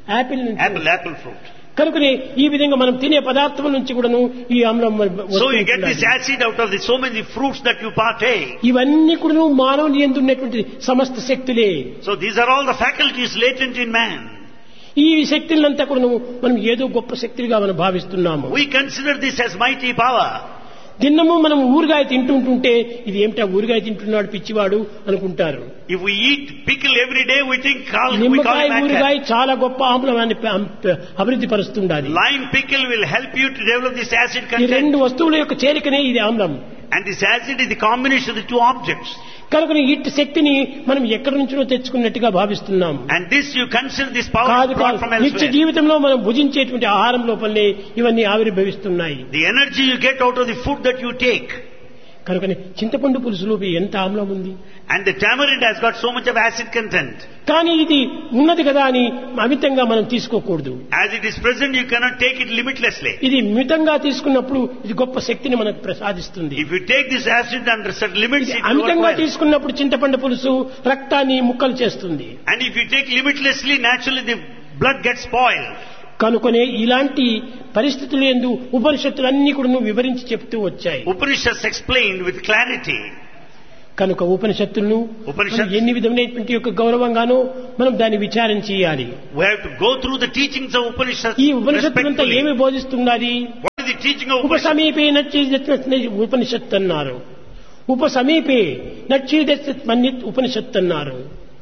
[SPEAKER 1] యాపిల్ నుంచి
[SPEAKER 2] Apple, apple fruit.
[SPEAKER 1] కనుకనే ఈ విధంగా మనం తినే పదార్థం నుంచి కూడాను ఈ ఆమ్లం
[SPEAKER 2] So you get this
[SPEAKER 1] వస్తుంటున్నది.
[SPEAKER 2] acid out of the so many fruits that you partake.
[SPEAKER 1] ఇవన్నీ కూడాను మానవుని యందు ఉన్నటువంటి సమస్త శక్తులే.
[SPEAKER 2] So these are all the faculties latent in man.
[SPEAKER 1] ఈ శక్తులంతా కూడాను మనం ఏదో గొప్ప శక్తులుగా మనం భావిస్తున్నాము.
[SPEAKER 2] We consider this as mighty power.
[SPEAKER 1] దిన్నము మనం ఊరగాయ తింటుంటుంటే ఇది ఏమిటా ఊరగాయ తింటున్నాడు పిచ్చివాడు అనుకుంటారు.
[SPEAKER 2] If we eat pickle every day, we think call, we call
[SPEAKER 1] నిమ్మకాయ
[SPEAKER 2] it
[SPEAKER 1] ఊరగాయ
[SPEAKER 2] acid.
[SPEAKER 1] చాలా గొప్ప ఆమ్లాన్ని ప- అభివృద్ధి పరుస్తుండాలి.
[SPEAKER 2] Lime pickle will help you to develop this acid
[SPEAKER 1] ఈ రెండు
[SPEAKER 2] content.
[SPEAKER 1] వస్తువుల యొక్క చేరికనే ఇది ఆమ్లం.
[SPEAKER 2] And this acid is the combination of the two objects.
[SPEAKER 1] కనుక ఇట్టి శక్తిని మనం ఎక్కడి నుంచో తెచ్చుకున్నట్టుగా భావిస్తున్నాం.
[SPEAKER 2] And this you consider this power
[SPEAKER 1] కాదు
[SPEAKER 2] brought
[SPEAKER 1] కాదు
[SPEAKER 2] from
[SPEAKER 1] నిత్య
[SPEAKER 2] elsewhere.
[SPEAKER 1] జీవితంలో మనం భుజించేటువంటి ఆహారం లోపలనే ఇవన్నీ ఆవిర్భవిస్తున్నాయి.
[SPEAKER 2] The energy you get out of the food that you take.
[SPEAKER 1] కనుకని చింతపండు పులుసులో ఎంత ఆమ్లం ఉంది.
[SPEAKER 2] And the tamarind has got so much of acid content.
[SPEAKER 1] కానీ ఇది ఉన్నది కదా అని అమితంగా మనం తీసుకోకూడదు.
[SPEAKER 2] As it is present, you cannot take it limitlessly.
[SPEAKER 1] ఇది మితంగా తీసుకున్నప్పుడు ఇది గొప్ప శక్తిని మనకు ప్రసాదిస్తుంది.
[SPEAKER 2] If you take this acid under certain limits,
[SPEAKER 1] ఇది
[SPEAKER 2] it will work
[SPEAKER 1] అమితంగా
[SPEAKER 2] well.
[SPEAKER 1] తీసుకున్నప్పుడు చింతపండు పులుసు రక్తాన్ని ముక్కలు చేస్తుంది.
[SPEAKER 2] And if you take limitlessly, naturally the blood gets spoiled.
[SPEAKER 1] కనుకనే ఇలాంటి పరిస్థితులు యందు ఉపనిషత్తులన్నీ కూడా వివరించి చెప్తూ వచ్చాయి.
[SPEAKER 2] Upanishads explained with clarity.
[SPEAKER 1] కనుక ఉపనిషత్తులను
[SPEAKER 2] ఉపనిషత్
[SPEAKER 1] మనం ఎన్ని విధమైనటువంటి యొక్క గౌరవంగానో మనం దాన్ని విచారణ చేయాలి.
[SPEAKER 2] We have to go through the teachings of Upanishads
[SPEAKER 1] ఈ ఉపనిషత్తులంతా
[SPEAKER 2] respectfully.
[SPEAKER 1] ఏమి బోధిస్తున్నది?
[SPEAKER 2] What is the teaching of
[SPEAKER 1] ఉప
[SPEAKER 2] Upanishads?
[SPEAKER 1] సమీపే నచ్చి ఉపనిషత్తు అన్నారు. ఉప సమీపే నచ్చి ఉపనిషత్తు అన్నారు.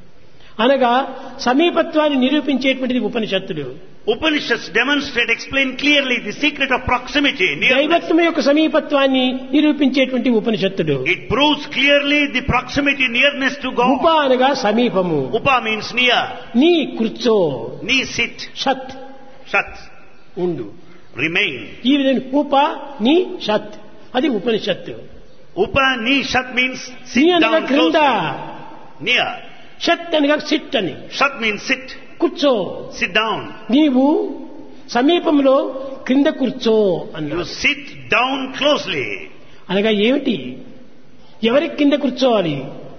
[SPEAKER 1] అనగా సమీపత్వాన్ని నిరూపించేటువంటిది ఉపనిషత్తులు.
[SPEAKER 2] Upanishads demonstrate, explain clearly the secret of proximity, nearness.
[SPEAKER 1] దైవత్వం యొక్క సమీపత్వాన్ని నిరూపించేటువంటి ఉపనిషత్తులు.
[SPEAKER 2] It proves clearly the proximity, nearness to
[SPEAKER 1] ఉప
[SPEAKER 2] God.
[SPEAKER 1] అనగా సమీపము.
[SPEAKER 2] Upa means near.
[SPEAKER 1] నీ కూర్చో,
[SPEAKER 2] Ni sit.
[SPEAKER 1] Sheath
[SPEAKER 2] Shat.
[SPEAKER 1] ఉండు.
[SPEAKER 2] Remain.
[SPEAKER 1] ఈ విధంగా ఉప నీ షత్ అది ఉపనిషత్తు.
[SPEAKER 2] Upa ni shat means
[SPEAKER 1] నీ
[SPEAKER 2] sit
[SPEAKER 1] అనగా
[SPEAKER 2] down
[SPEAKER 1] క్రింద,
[SPEAKER 2] closely. Near.
[SPEAKER 1] షత్ అనగా సిట్ అని.
[SPEAKER 2] Shat means sit.
[SPEAKER 1] కూర్చో.
[SPEAKER 2] Sit down.
[SPEAKER 1] నీవు సమీపంలో క్రింద కూర్చో
[SPEAKER 2] You
[SPEAKER 1] అన్నా.
[SPEAKER 2] sit down closely.
[SPEAKER 1] అనగా ఏమిటి? ఎవరికి కింద కూర్చోవాలి?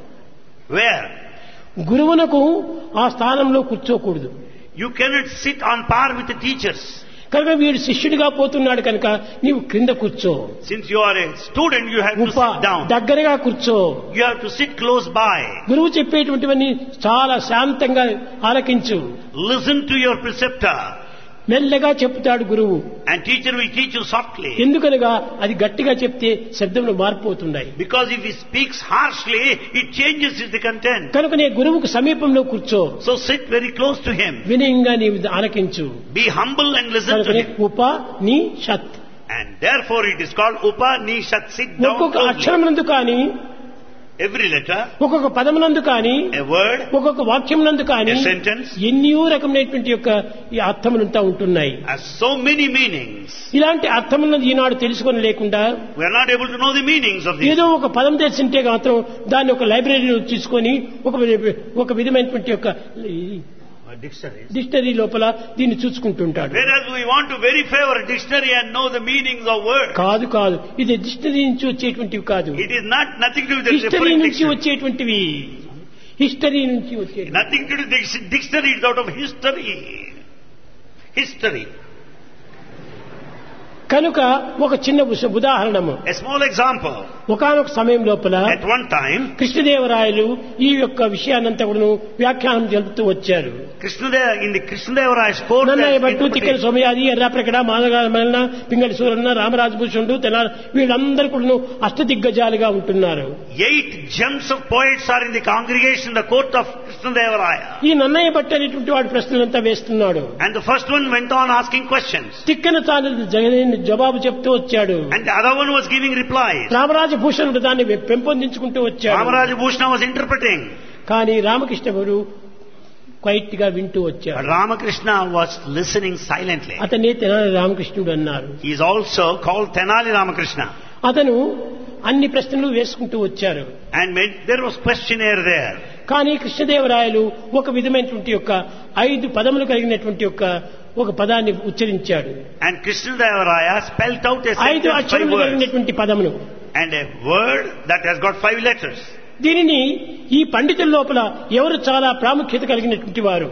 [SPEAKER 2] Where?
[SPEAKER 1] గురువునకు ఆ స్థానంలో కూర్చోకూడదు.
[SPEAKER 2] You cannot sit on par with the teachers.
[SPEAKER 1] కనుక వీడు శిష్యుడిగా పోతున్నాడు కనుక నీవు క్రింద కూర్చో.
[SPEAKER 2] Since you are a student, you have to
[SPEAKER 1] ఉప
[SPEAKER 2] sit down.
[SPEAKER 1] దగ్గరగా కూర్చో.
[SPEAKER 2] You have to sit close by.
[SPEAKER 1] గురువు చెప్పేటువంటివన్నీ చాలా శాంతంగా ఆలకించు.
[SPEAKER 2] Listen to your preceptor.
[SPEAKER 1] మెల్లగా చెప్తాడు గురువు.
[SPEAKER 2] And teacher will teach you softly.
[SPEAKER 1] ఎందుకనగా అది గట్టిగా చెప్తే శబ్దంలో మారిపోతున్నాయి.
[SPEAKER 2] Because if he speaks harshly, it changes the content.
[SPEAKER 1] కనుకనే గురువుకు సమీపంలో కూర్చో.
[SPEAKER 2] So sit very close to him.
[SPEAKER 1] వినయంగా నీవు ఆలకించు.
[SPEAKER 2] Be humble and listen to
[SPEAKER 1] కనుకనే
[SPEAKER 2] him.
[SPEAKER 1] ఉప నీ sheath.
[SPEAKER 2] And therefore it is called Upanishat. Sit down
[SPEAKER 1] ఒక్కొక్క
[SPEAKER 2] closely.
[SPEAKER 1] అక్షరమునందు కానీ,
[SPEAKER 2] Every letter,
[SPEAKER 1] ఒక్కొక్క పదమునందు కానీ,
[SPEAKER 2] a word,
[SPEAKER 1] ఒక్కొక్క వాక్యమునందు కానీ
[SPEAKER 2] a sentence
[SPEAKER 1] ఎన్నో రకమైనటువంటి యొక్క ఈ అర్థములంతా ఉంటున్నాయి.
[SPEAKER 2] has so many meanings.
[SPEAKER 1] ఇలాంటి అర్థములను ఈనాడు తెలుసుకొని లేకుండా
[SPEAKER 2] We are not able to know the meanings of these.
[SPEAKER 1] ఏదో ఒక పదం తెలిసింటే మాత్రం దాన్ని ఒక లైబ్రరీలో తీసుకొని ఒక ఒక విధమైనటువంటి యొక్క
[SPEAKER 2] Dictionaries.
[SPEAKER 1] డిక్షనరీ లోపల దీన్ని చూసుకుంటుంటాడు.
[SPEAKER 2] Whereas we want to verify our dictionary and know the meanings of words.
[SPEAKER 1] కాదు కాదు ఇది డిక్షనరీ నుంచి వచ్చేటువంటివి కాదు.
[SPEAKER 2] It is not nothing to do with the
[SPEAKER 1] history
[SPEAKER 2] different
[SPEAKER 1] నుంచి
[SPEAKER 2] dictionary.
[SPEAKER 1] వచ్చేటువంటివి. హిస్టరీ నుంచి వచ్చేటువంటివి.
[SPEAKER 2] Nothing to do with the dictionary. It is out of history. History.
[SPEAKER 1] కనుక ఒక చిన్న ఉస- ఉదాహరణము.
[SPEAKER 2] A small example.
[SPEAKER 1] ఒకానొక సమయం లోపల
[SPEAKER 2] At one time,
[SPEAKER 1] కృష్ణదేవరాయలు ఈ యొక్క విషయాన్నంతా కూడా వ్యాఖ్యానం జరుపుతూ వచ్చారు.
[SPEAKER 2] Krishnadeva, in the Krishnadevaraya's court,
[SPEAKER 1] Nannaya
[SPEAKER 2] there's
[SPEAKER 1] Bhattu, Tikkana
[SPEAKER 2] interpretation.
[SPEAKER 1] Somayaji, ఎర్రాప్రకట, మానగామలన, Pingali Suranna, రామరాజభూషణుడు, Tenali వీళ్ళందరూ కూడా అష్టదిగ్గజాలుగా ఉంటున్నారు.
[SPEAKER 2] Eight gems of poets are in the congregation in the court of Krishnadevaraya.
[SPEAKER 1] ఈ నన్నయ్య భట్టు అనేటువంటి వాడు ప్రశ్నలంతా వేస్తున్నాడు.
[SPEAKER 2] And the first one went on asking questions.
[SPEAKER 1] Tikkana తాను జగన్ జవాబు చెప్తూ వచ్చాడు.
[SPEAKER 2] And the other one was giving replies.
[SPEAKER 1] రామరాజభూషణుడు దాన్ని పెంపొందించుకుంటూ వచ్చాడు.
[SPEAKER 2] Ramaraja Bhushana was interpreting.
[SPEAKER 1] కానీ రామకృష్ణ గురు క్వైట్ గా వింటూ వచ్చాడు.
[SPEAKER 2] But Ramakrishna was listening silently.
[SPEAKER 1] అతనే తెనాలి రామకృష్ణుడు అన్నారు.
[SPEAKER 2] He is also called Tenali Ramakrishna.
[SPEAKER 1] అతను అన్ని ప్రశ్నలు వేసుకుంటూ వచ్చారు.
[SPEAKER 2] And when there was questionnaire there.
[SPEAKER 1] కానీ కృష్ణదేవరాయలు ఒక విధమైనటువంటి యొక్క ఐదు పదములు కలిగినటువంటి యొక్క ఒక పదాన్ని ఉచ్చరించాడు.
[SPEAKER 2] And Krishnadevaraya spelt out a
[SPEAKER 1] ఐదు
[SPEAKER 2] sentence, five
[SPEAKER 1] అక్షరములు
[SPEAKER 2] words.
[SPEAKER 1] కలిగినటువంటి పదములు.
[SPEAKER 2] And a word that has got five letters.
[SPEAKER 1] దీనిని ఈ పండితుల లోపల ఎవరు చాలా ప్రాముఖ్యత కలిగినటువంటి వారు?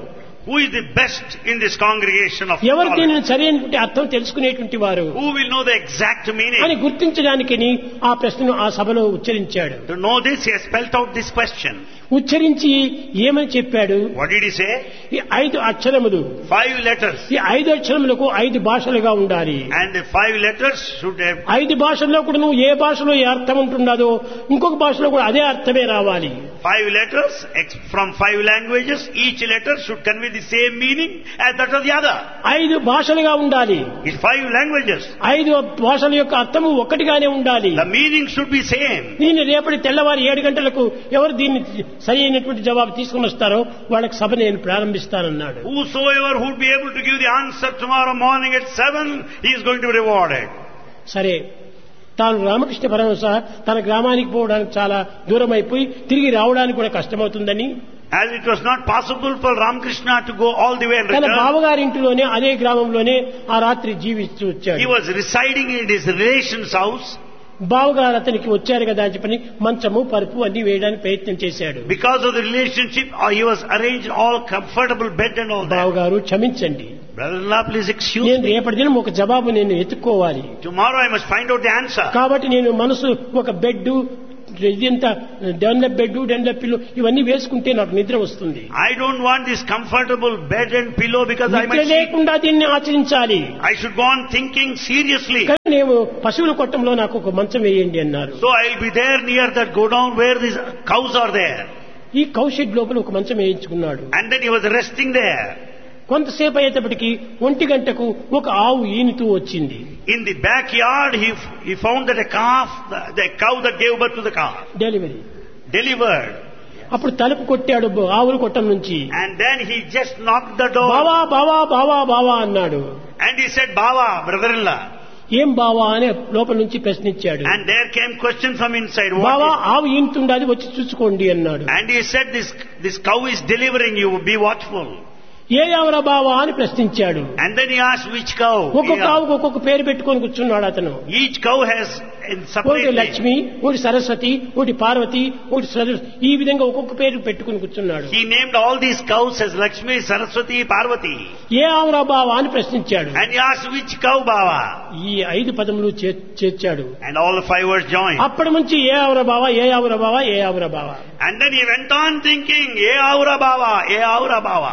[SPEAKER 2] Who is the best in this congregation of
[SPEAKER 1] ఎవరు
[SPEAKER 2] knowledge?
[SPEAKER 1] దీనిని సరైనటువంటి అర్థం తెలుసుకునేటువంటి వారు
[SPEAKER 2] Who will know the exact
[SPEAKER 1] అని
[SPEAKER 2] meaning?
[SPEAKER 1] గుర్తించడానికి ఆ ప్రశ్నను ఆ సభలో ఉచ్చరించాడు.
[SPEAKER 2] To know this, he has spelt out this question.
[SPEAKER 1] ఉచ్చరించి ఏమని చెప్పాడు?
[SPEAKER 2] What did he say?
[SPEAKER 1] ఈ ఐదు అక్షరములు,
[SPEAKER 2] Five letters.
[SPEAKER 1] ఈ ఐదు అక్షరములకు ఐదు భాషలుగా ఉండాలి.
[SPEAKER 2] And the five letters should have,
[SPEAKER 1] ఐదు భాషల్లో కూడా నువ్వు ఏ భాషలో ఏ అర్థం ఉంటున్నదో ఇంకొక భాషలో కూడా అదే అర్థమే రావాలి.
[SPEAKER 2] five letters ex- from five languages. Each letter should convey the same meaning as that of the other.
[SPEAKER 1] ఐదు భాషలుగా ఉండాలి.
[SPEAKER 2] It's five languages.
[SPEAKER 1] ఐదు భాషల యొక్క అర్థము ఒక్కటిగానే ఉండాలి.
[SPEAKER 2] The meaning should be same.
[SPEAKER 1] నేను రేపటి తెల్లవారి ఏడు గంటలకు ఎవరు దీన్ని సరి అయినటువంటి జవాబు తీసుకుని వస్తారో వాళ్ళకి సభ నేను ప్రారంభిస్తానన్నాడు.
[SPEAKER 2] Whosoever would be able to give the answer tomorrow morning at seven, he is going to be rewarded.
[SPEAKER 1] సరే, తాను రామకృష్ణ పరమహంస తన గ్రామానికి పోవడానికి చాలా దూరం అయిపోయి తిరిగి రావడానికి కూడా కష్టమవుతుందని,
[SPEAKER 2] As it was not possible for Ramakrishna to go all the way and
[SPEAKER 1] తన
[SPEAKER 2] return,
[SPEAKER 1] బావగారి ఇంటిలోనే అదే గ్రామంలోనే ఆ రాత్రి జీవిస్తూ
[SPEAKER 2] he
[SPEAKER 1] వచ్చాడు.
[SPEAKER 2] was residing in his relation's house.
[SPEAKER 1] బావగారు అతనికి వచ్చారు కదా అని చెప్పని మంచము పరుపు అన్ని వేయడానికి ప్రయత్నం చేశాడు.
[SPEAKER 2] Because of the relationship, uh, he was arranged all comfortable bed and all that.
[SPEAKER 1] బావగారు క్షమించండి,
[SPEAKER 2] Brother-in-law, please excuse
[SPEAKER 1] నేను
[SPEAKER 2] me.
[SPEAKER 1] రేపటి దినం ఒక జవాబు నేను ఎత్తుక్కోవాలి.
[SPEAKER 2] Tomorrow I must find out the answer.
[SPEAKER 1] కాబట్టి నేను మనసు ఒక బెడ్, ఇదంత డెన్లప్ బెడ్, డెన్లప్ పిల్లో ఇవన్నీ వేసుకుంటే నాకు నిద్ర వస్తుంది.
[SPEAKER 2] I don't want this comfortable bed and pillow because I
[SPEAKER 1] నిద్ర
[SPEAKER 2] might sleep.
[SPEAKER 1] లేకుండా దీన్ని ఆచరించాలి.
[SPEAKER 2] I should go on thinking seriously.
[SPEAKER 1] కానీ నేను పశువుల కొట్టంలో నాకు ఒక మంచం వేయండి అన్నారు.
[SPEAKER 2] So I'll be there near that godown where these cows are there.
[SPEAKER 1] ఈ కౌషెడ్ లోపల ఒక మంచం వేయించుకున్నాడు.
[SPEAKER 2] And then he was resting there.
[SPEAKER 1] కొంతసేపు అయ్యేటప్పటికి ఒంటి గంటకు ఒక ఆవు ఈనుతూ వచ్చింది.
[SPEAKER 2] In the backyard, he, he found that a calf, the, the cow that gave birth to the calf,
[SPEAKER 1] delivery.
[SPEAKER 2] delivered.
[SPEAKER 1] అప్పుడు తలుపు కొట్టాడు ఆవుల కొట్టం నుంచి.
[SPEAKER 2] And then he just knocked the door.
[SPEAKER 1] బావా బావా బావా బావా అన్నాడు.
[SPEAKER 2] And he said, Baba, brother-in-law.
[SPEAKER 1] ఏం బావా అని లోపల నుంచి ప్రశ్నించాడు.
[SPEAKER 2] And there came question from inside. What
[SPEAKER 1] బావా
[SPEAKER 2] is-
[SPEAKER 1] ఆవు ఈనుతుండాది వచ్చి చూసుకోండి అన్నాడు.
[SPEAKER 2] And he said, this, this cow is delivering you, be watchful.
[SPEAKER 1] ఏ ఆవురా బావా అని ప్రశ్నించాడు.
[SPEAKER 2] And then he asked, which cow?
[SPEAKER 1] ఒక్కొక్క ఆవుకు ఒక్కొక్క పేరు పెట్టుకొని కూర్చున్నాడు అతను.
[SPEAKER 2] Each cow has in
[SPEAKER 1] ఒకటి
[SPEAKER 2] separate name.
[SPEAKER 1] లక్ష్మి, ఒకటి సరస్వతి, ఒకటి పార్వతి, ఒకటి సరస్వతి, ఈ విధంగా ఒక్కొక్క పేరు పెట్టుకుని కూర్చున్నాడు.
[SPEAKER 2] He named all these cows as Lakshmi, Saraswati, Parvati.
[SPEAKER 1] ఏ ఆవురా బావా అని ప్రశ్నించాడు.
[SPEAKER 2] And he asked, which cow, Baba?
[SPEAKER 1] ఈ ఐదు పదములు చే- చేర్చాడు.
[SPEAKER 2] And all the five words joined.
[SPEAKER 1] అప్పటి నుంచి ఏ ఆవురా బావా, ఏ ఆవురా బావా, ఏ ఆవురా బావా.
[SPEAKER 2] And then he went on thinking, Ye Aura Baba, Ye Aura Baba.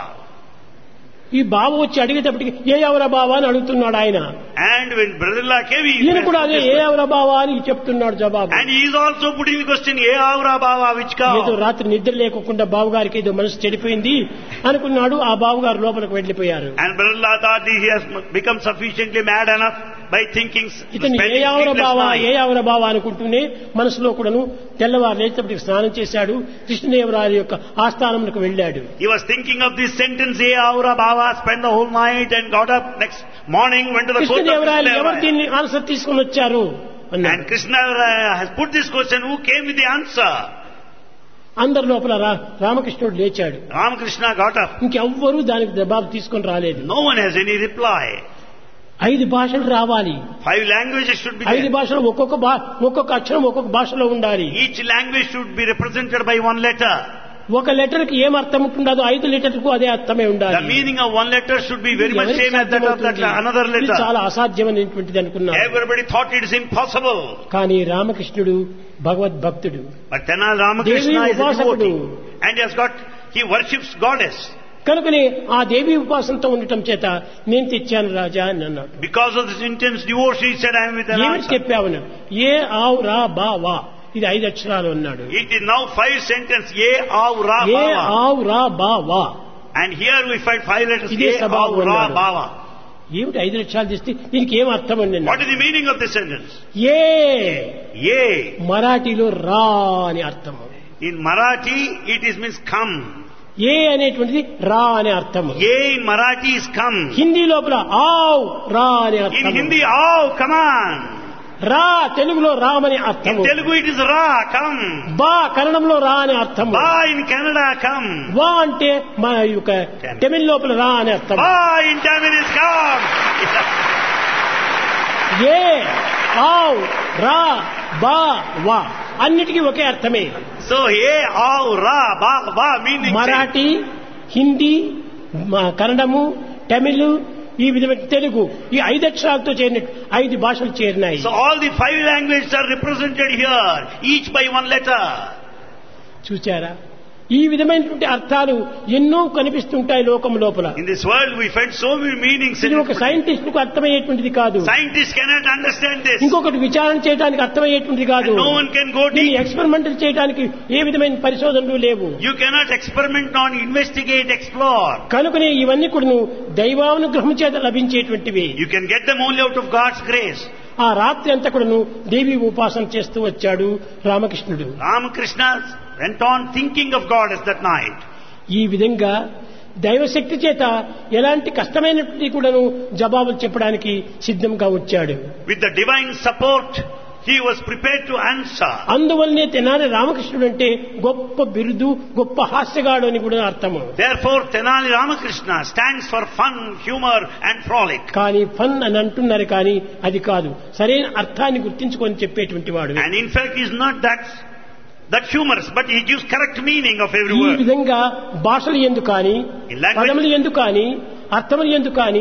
[SPEAKER 1] ఈ బావ వచ్చి అడిగేటప్పటికి ఏ ఆవురా బావా అని అడుగుతున్నాడు ఆయన.
[SPEAKER 2] And when brother-in-law came, he
[SPEAKER 1] ఈయన కూడా
[SPEAKER 2] pressed
[SPEAKER 1] అదే
[SPEAKER 2] this
[SPEAKER 1] ఏ
[SPEAKER 2] question.
[SPEAKER 1] ఆవురా బావా అని చెప్తున్నాడు జవాబు.
[SPEAKER 2] And he is also putting the question, Ye Aura Baba, which
[SPEAKER 1] ఏదో
[SPEAKER 2] cow?
[SPEAKER 1] రాత్రి నిద్ర లేకుండా బావగారికి ఏదో మనసు చెడిపోయింది అనుకున్నాడు. ఆ బావగారు లోపలికి వెళ్లిపోయారు.
[SPEAKER 2] And brother-in-law thought he has become sufficiently mad enough by thinking,
[SPEAKER 1] ఇతను ఏ
[SPEAKER 2] spending
[SPEAKER 1] ఆవుర
[SPEAKER 2] sleepless
[SPEAKER 1] బావా ఏ
[SPEAKER 2] night.
[SPEAKER 1] ఆవుర బావా అనుకుంటూనే మనసులో కూడాను తెల్లవారు లేచేటప్పటికి స్నానం చేశాడు. కృష్ణదేవరాయల యొక్క ఆస్థానంకు వెళ్ళాడు.
[SPEAKER 2] He was thinking of this sentence, Ye Aura Baba, spent the whole night and got up next morning, went to the court of
[SPEAKER 1] కృష్ణదేవరాయలు ఎవరు
[SPEAKER 2] Krishna.
[SPEAKER 1] దీన్ని ఆన్సర్ తీసుకుని వచ్చారు అన్నాడు.
[SPEAKER 2] And Krishna has put this question, who came with the answer?
[SPEAKER 1] అందరి లోపల రా- రామకృష్ణుడు లేచాడు.
[SPEAKER 2] Ramakrishna got up.
[SPEAKER 1] ఇంకెవ్వరూ దానికి జవాబు తీసుకొని రాలేదు.
[SPEAKER 2] No one has any reply.
[SPEAKER 1] ఐదు భాషలు రావాలి.
[SPEAKER 2] Five languages should be
[SPEAKER 1] ఐదు
[SPEAKER 2] there.
[SPEAKER 1] భాషలు ఒక్కొక్క భా- ఒక్కొక్క అక్షరం ఒక్కొక్క భాషలో ఉండాలి.
[SPEAKER 2] Each language should be represented by one letter.
[SPEAKER 1] ఒక లెటర్ కి ఏం అర్థం ఉంటుండదో ఐదు లెటర్కు అదే అర్థమే ఉండాలి.
[SPEAKER 2] The meaning of one letter should be very much
[SPEAKER 1] ఎవరికి
[SPEAKER 2] same as that of that
[SPEAKER 1] సాధ్యమవుతుంది?
[SPEAKER 2] another
[SPEAKER 1] ఇది
[SPEAKER 2] letter.
[SPEAKER 1] చాలా అసాధ్యమైనటువంటిది అనుకున్నారు.
[SPEAKER 2] Everybody thought it is impossible.
[SPEAKER 1] కానీ రామకృష్ణుడు భగవద్భక్తుడు,
[SPEAKER 2] But Tenal Ramakrishna
[SPEAKER 1] Devi
[SPEAKER 2] is a
[SPEAKER 1] ఉపాసకుడు.
[SPEAKER 2] devotee. And he has got, he worships goddess.
[SPEAKER 1] కనుకనే ఆ దేవి ఉపాసనతో ఉండటం చేత నేను తెచ్చాను రాజా అని అన్నాడు.
[SPEAKER 2] Because of this intense devotion, he said, I am with an
[SPEAKER 1] ఏమిటి
[SPEAKER 2] answer.
[SPEAKER 1] చెప్పావు? ఏ ఆవు రా బా వా, ఇది ఐదు అక్షరాలు అన్నాడు.
[SPEAKER 2] It is now five sentences, Ye Aura
[SPEAKER 1] A
[SPEAKER 2] Baba.
[SPEAKER 1] ఆవు రా బా వా.
[SPEAKER 2] And here we find five letters,
[SPEAKER 1] ఇదే
[SPEAKER 2] Ye
[SPEAKER 1] సభావు
[SPEAKER 2] Aura
[SPEAKER 1] అన్నాడు.
[SPEAKER 2] Baba.
[SPEAKER 1] ఏమిటి ఐదు అక్షరాలు తీస్తే దీనికి ఏం అర్థం అండి
[SPEAKER 2] What
[SPEAKER 1] అన్నాడు.
[SPEAKER 2] is the meaning of this sentence?
[SPEAKER 1] A
[SPEAKER 2] Ye.
[SPEAKER 1] మరాఠీలో రా అని అర్థం.
[SPEAKER 2] In Marathi, it is means come.
[SPEAKER 1] ఏ అనేటువంటిది రా అనే అర్థం.
[SPEAKER 2] Ye in Marathi is come.
[SPEAKER 1] Hindi లోపల ఆవ్ రా అనే
[SPEAKER 2] In
[SPEAKER 1] అర్థం.
[SPEAKER 2] Hindi, oh, come on.
[SPEAKER 1] రా తెలుగులో రామ్ అనే
[SPEAKER 2] In
[SPEAKER 1] అర్థం.
[SPEAKER 2] Telugu, it is Ra, come.
[SPEAKER 1] బా కన్నడంలో రా అనే అర్థం.
[SPEAKER 2] Ba in Canada, come.
[SPEAKER 1] వా అంటే మన యొక్క తమిళ లోపల రా అనే అర్థం.
[SPEAKER 2] Ba in Tamil is come.
[SPEAKER 1] ఏ ఆవ్ రా బా వా అన్నిటికీ ఒకే అర్థమే.
[SPEAKER 2] So, Ye Aura Baba meaning.
[SPEAKER 1] Marathi, Hindi, మా కన్నడము, తమిళ్, ఈ విధమైన తెలుగు, ఈ ఐదు అక్షరాలతో చేరిన ఐదు భాషలు చేరినాయి.
[SPEAKER 2] So all the five languages are represented here, each by one letter.
[SPEAKER 1] చూచారా, ఈ విధమైనటువంటి అర్థాలు ఎన్నో కనిపిస్తుంటాయి లోకం లోపల.
[SPEAKER 2] In this world we find so many meanings.
[SPEAKER 1] ఇది ఒక సైంటిస్ట్ కు అర్థమయ్యేటువంటిది కాదు.
[SPEAKER 2] Scientists cannot understand this.
[SPEAKER 1] ఇంకొకటి విచారణ చేయడానికి అర్థమయ్యేటువంటిది కాదు.
[SPEAKER 2] And no one can go deep.
[SPEAKER 1] దీన్ని ఎక్స్పెరిమెంటల్ చేయడానికి ఏ విధమైన పరిశోధనలు లేవు.
[SPEAKER 2] You cannot experiment on, investigate, explore.
[SPEAKER 1] కనుకనే ఇవన్నీ కూడా దైవానుగ్రహం చేత లభించేటువంటివి.
[SPEAKER 2] You can get them only out of God's grace.
[SPEAKER 1] ఆ రాత్రి అంతా కూడాను దేవి ఉపాసన చేస్తూ వచ్చాడు రామకృష్ణుడు.
[SPEAKER 2] Ramakrishna went on thinking of God as that night.
[SPEAKER 1] ఈ విధంగా దైవశక్తి చేత ఎలాంటి కష్టమైనటువంటి కూడాను జవాబులు చెప్పడానికి సిద్ధంగా వచ్చాడు.
[SPEAKER 2] With the divine support, he was prepared to answer.
[SPEAKER 1] అందువల్లనే తెనాలి రామకృష్ణుడు అంటే గొప్ప బిరుదు, గొప్ప హాస్యగాడు అని కూడా అర్థము.
[SPEAKER 2] Therefore, Tenali Ramakrishna stands for fun, humor and frolic.
[SPEAKER 1] కానీ ఫన్ అని అంటున్నారు, కానీ అది కాదు. సరైన అర్థాన్ని గుర్తించుకొని చెప్పేటువంటి వాడు.
[SPEAKER 2] And in fact, he is not that that humorous, but he gives correct meaning of every
[SPEAKER 1] ఈ
[SPEAKER 2] word.
[SPEAKER 1] విధంగా భాషలు ఎందుకు కానీ,
[SPEAKER 2] In language-
[SPEAKER 1] పదములు ఎందుకు కానీ, అర్థములు ఎందుకు కానీ,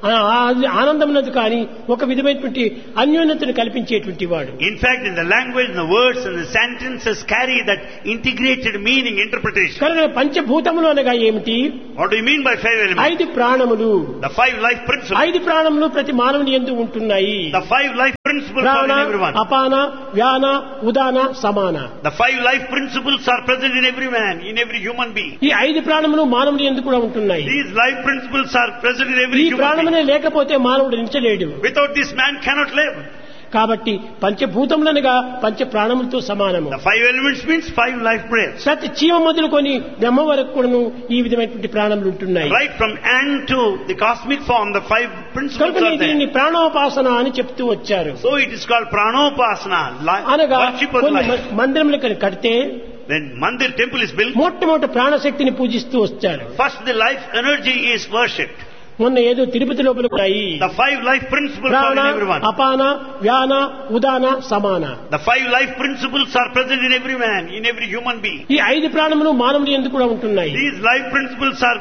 [SPEAKER 1] ఆనందమునందు కానీ ఒక విధమైనటువంటి అన్యోన్యతను కల్పించేటువంటి వాడు.
[SPEAKER 2] In fact, in the language, the words and the sentences carry that integrated meaning, interpretation.
[SPEAKER 1] కనుక పంచభూతములు అనగా ఏమిటి?
[SPEAKER 2] What do you mean by five elements?
[SPEAKER 1] ఐదు ప్రాణములు.
[SPEAKER 2] The five life principles.
[SPEAKER 1] ఐదు ప్రాణములు ప్రతి మానవుని యందు ఉంటున్నాయి.
[SPEAKER 2] The five life principles are
[SPEAKER 1] ప్రాణ,
[SPEAKER 2] in everyone.
[SPEAKER 1] అపాన, వ్యాన, ఉదాన, సమాన.
[SPEAKER 2] The five life principles are present in every man, in every human being.
[SPEAKER 1] ఈ ఐదు ప్రాణములు మానవుని యందు కూడా ఉంటున్నాయి.
[SPEAKER 2] These life principles are present in
[SPEAKER 1] ఈ
[SPEAKER 2] every human being.
[SPEAKER 1] ప్రాణమునే లేకపోతే మానవుడు నిలిచలేడు.
[SPEAKER 2] Without this man cannot live.
[SPEAKER 1] కాబట్టి పంచభూతములనగా పంచ ప్రాణములతో సమానము.
[SPEAKER 2] The five elements means five life breaths.
[SPEAKER 1] ప్రతి జీవం మొదలుకొని బ్రహ్మ వరకు కూడాను ఈ విధమైనటువంటి ప్రాణములు ఉంటున్నాయి.
[SPEAKER 2] Right from ant to the cosmic form, the five principles
[SPEAKER 1] కనుక
[SPEAKER 2] are there.
[SPEAKER 1] దీన్ని ప్రాణోపాసన అని చెప్తూ వచ్చారు.
[SPEAKER 2] So it is called pranopasana, li-
[SPEAKER 1] అనగా
[SPEAKER 2] worship of
[SPEAKER 1] కొన్ని
[SPEAKER 2] life.
[SPEAKER 1] మందిరములు కడితే
[SPEAKER 2] When Mandir temple is built,
[SPEAKER 1] మొట్టమొదటి ప్రాణశక్తిని పూజిస్తూ వచ్చారు.
[SPEAKER 2] first the life energy is worshipped.
[SPEAKER 1] మొన్న ఏదో తిరుపతి లోపల ఉన్నాయి.
[SPEAKER 2] The five life principles are
[SPEAKER 1] ప్రాణ,
[SPEAKER 2] in everyone.
[SPEAKER 1] అపాన, వ్యాన, ఉదాన, సమాన.
[SPEAKER 2] The five life principles are present in every man, in every human being.
[SPEAKER 1] ఈ ఐదు ప్రాణములు మానవుని యందు కూడా ఉంటున్నాయి.
[SPEAKER 2] These life principles are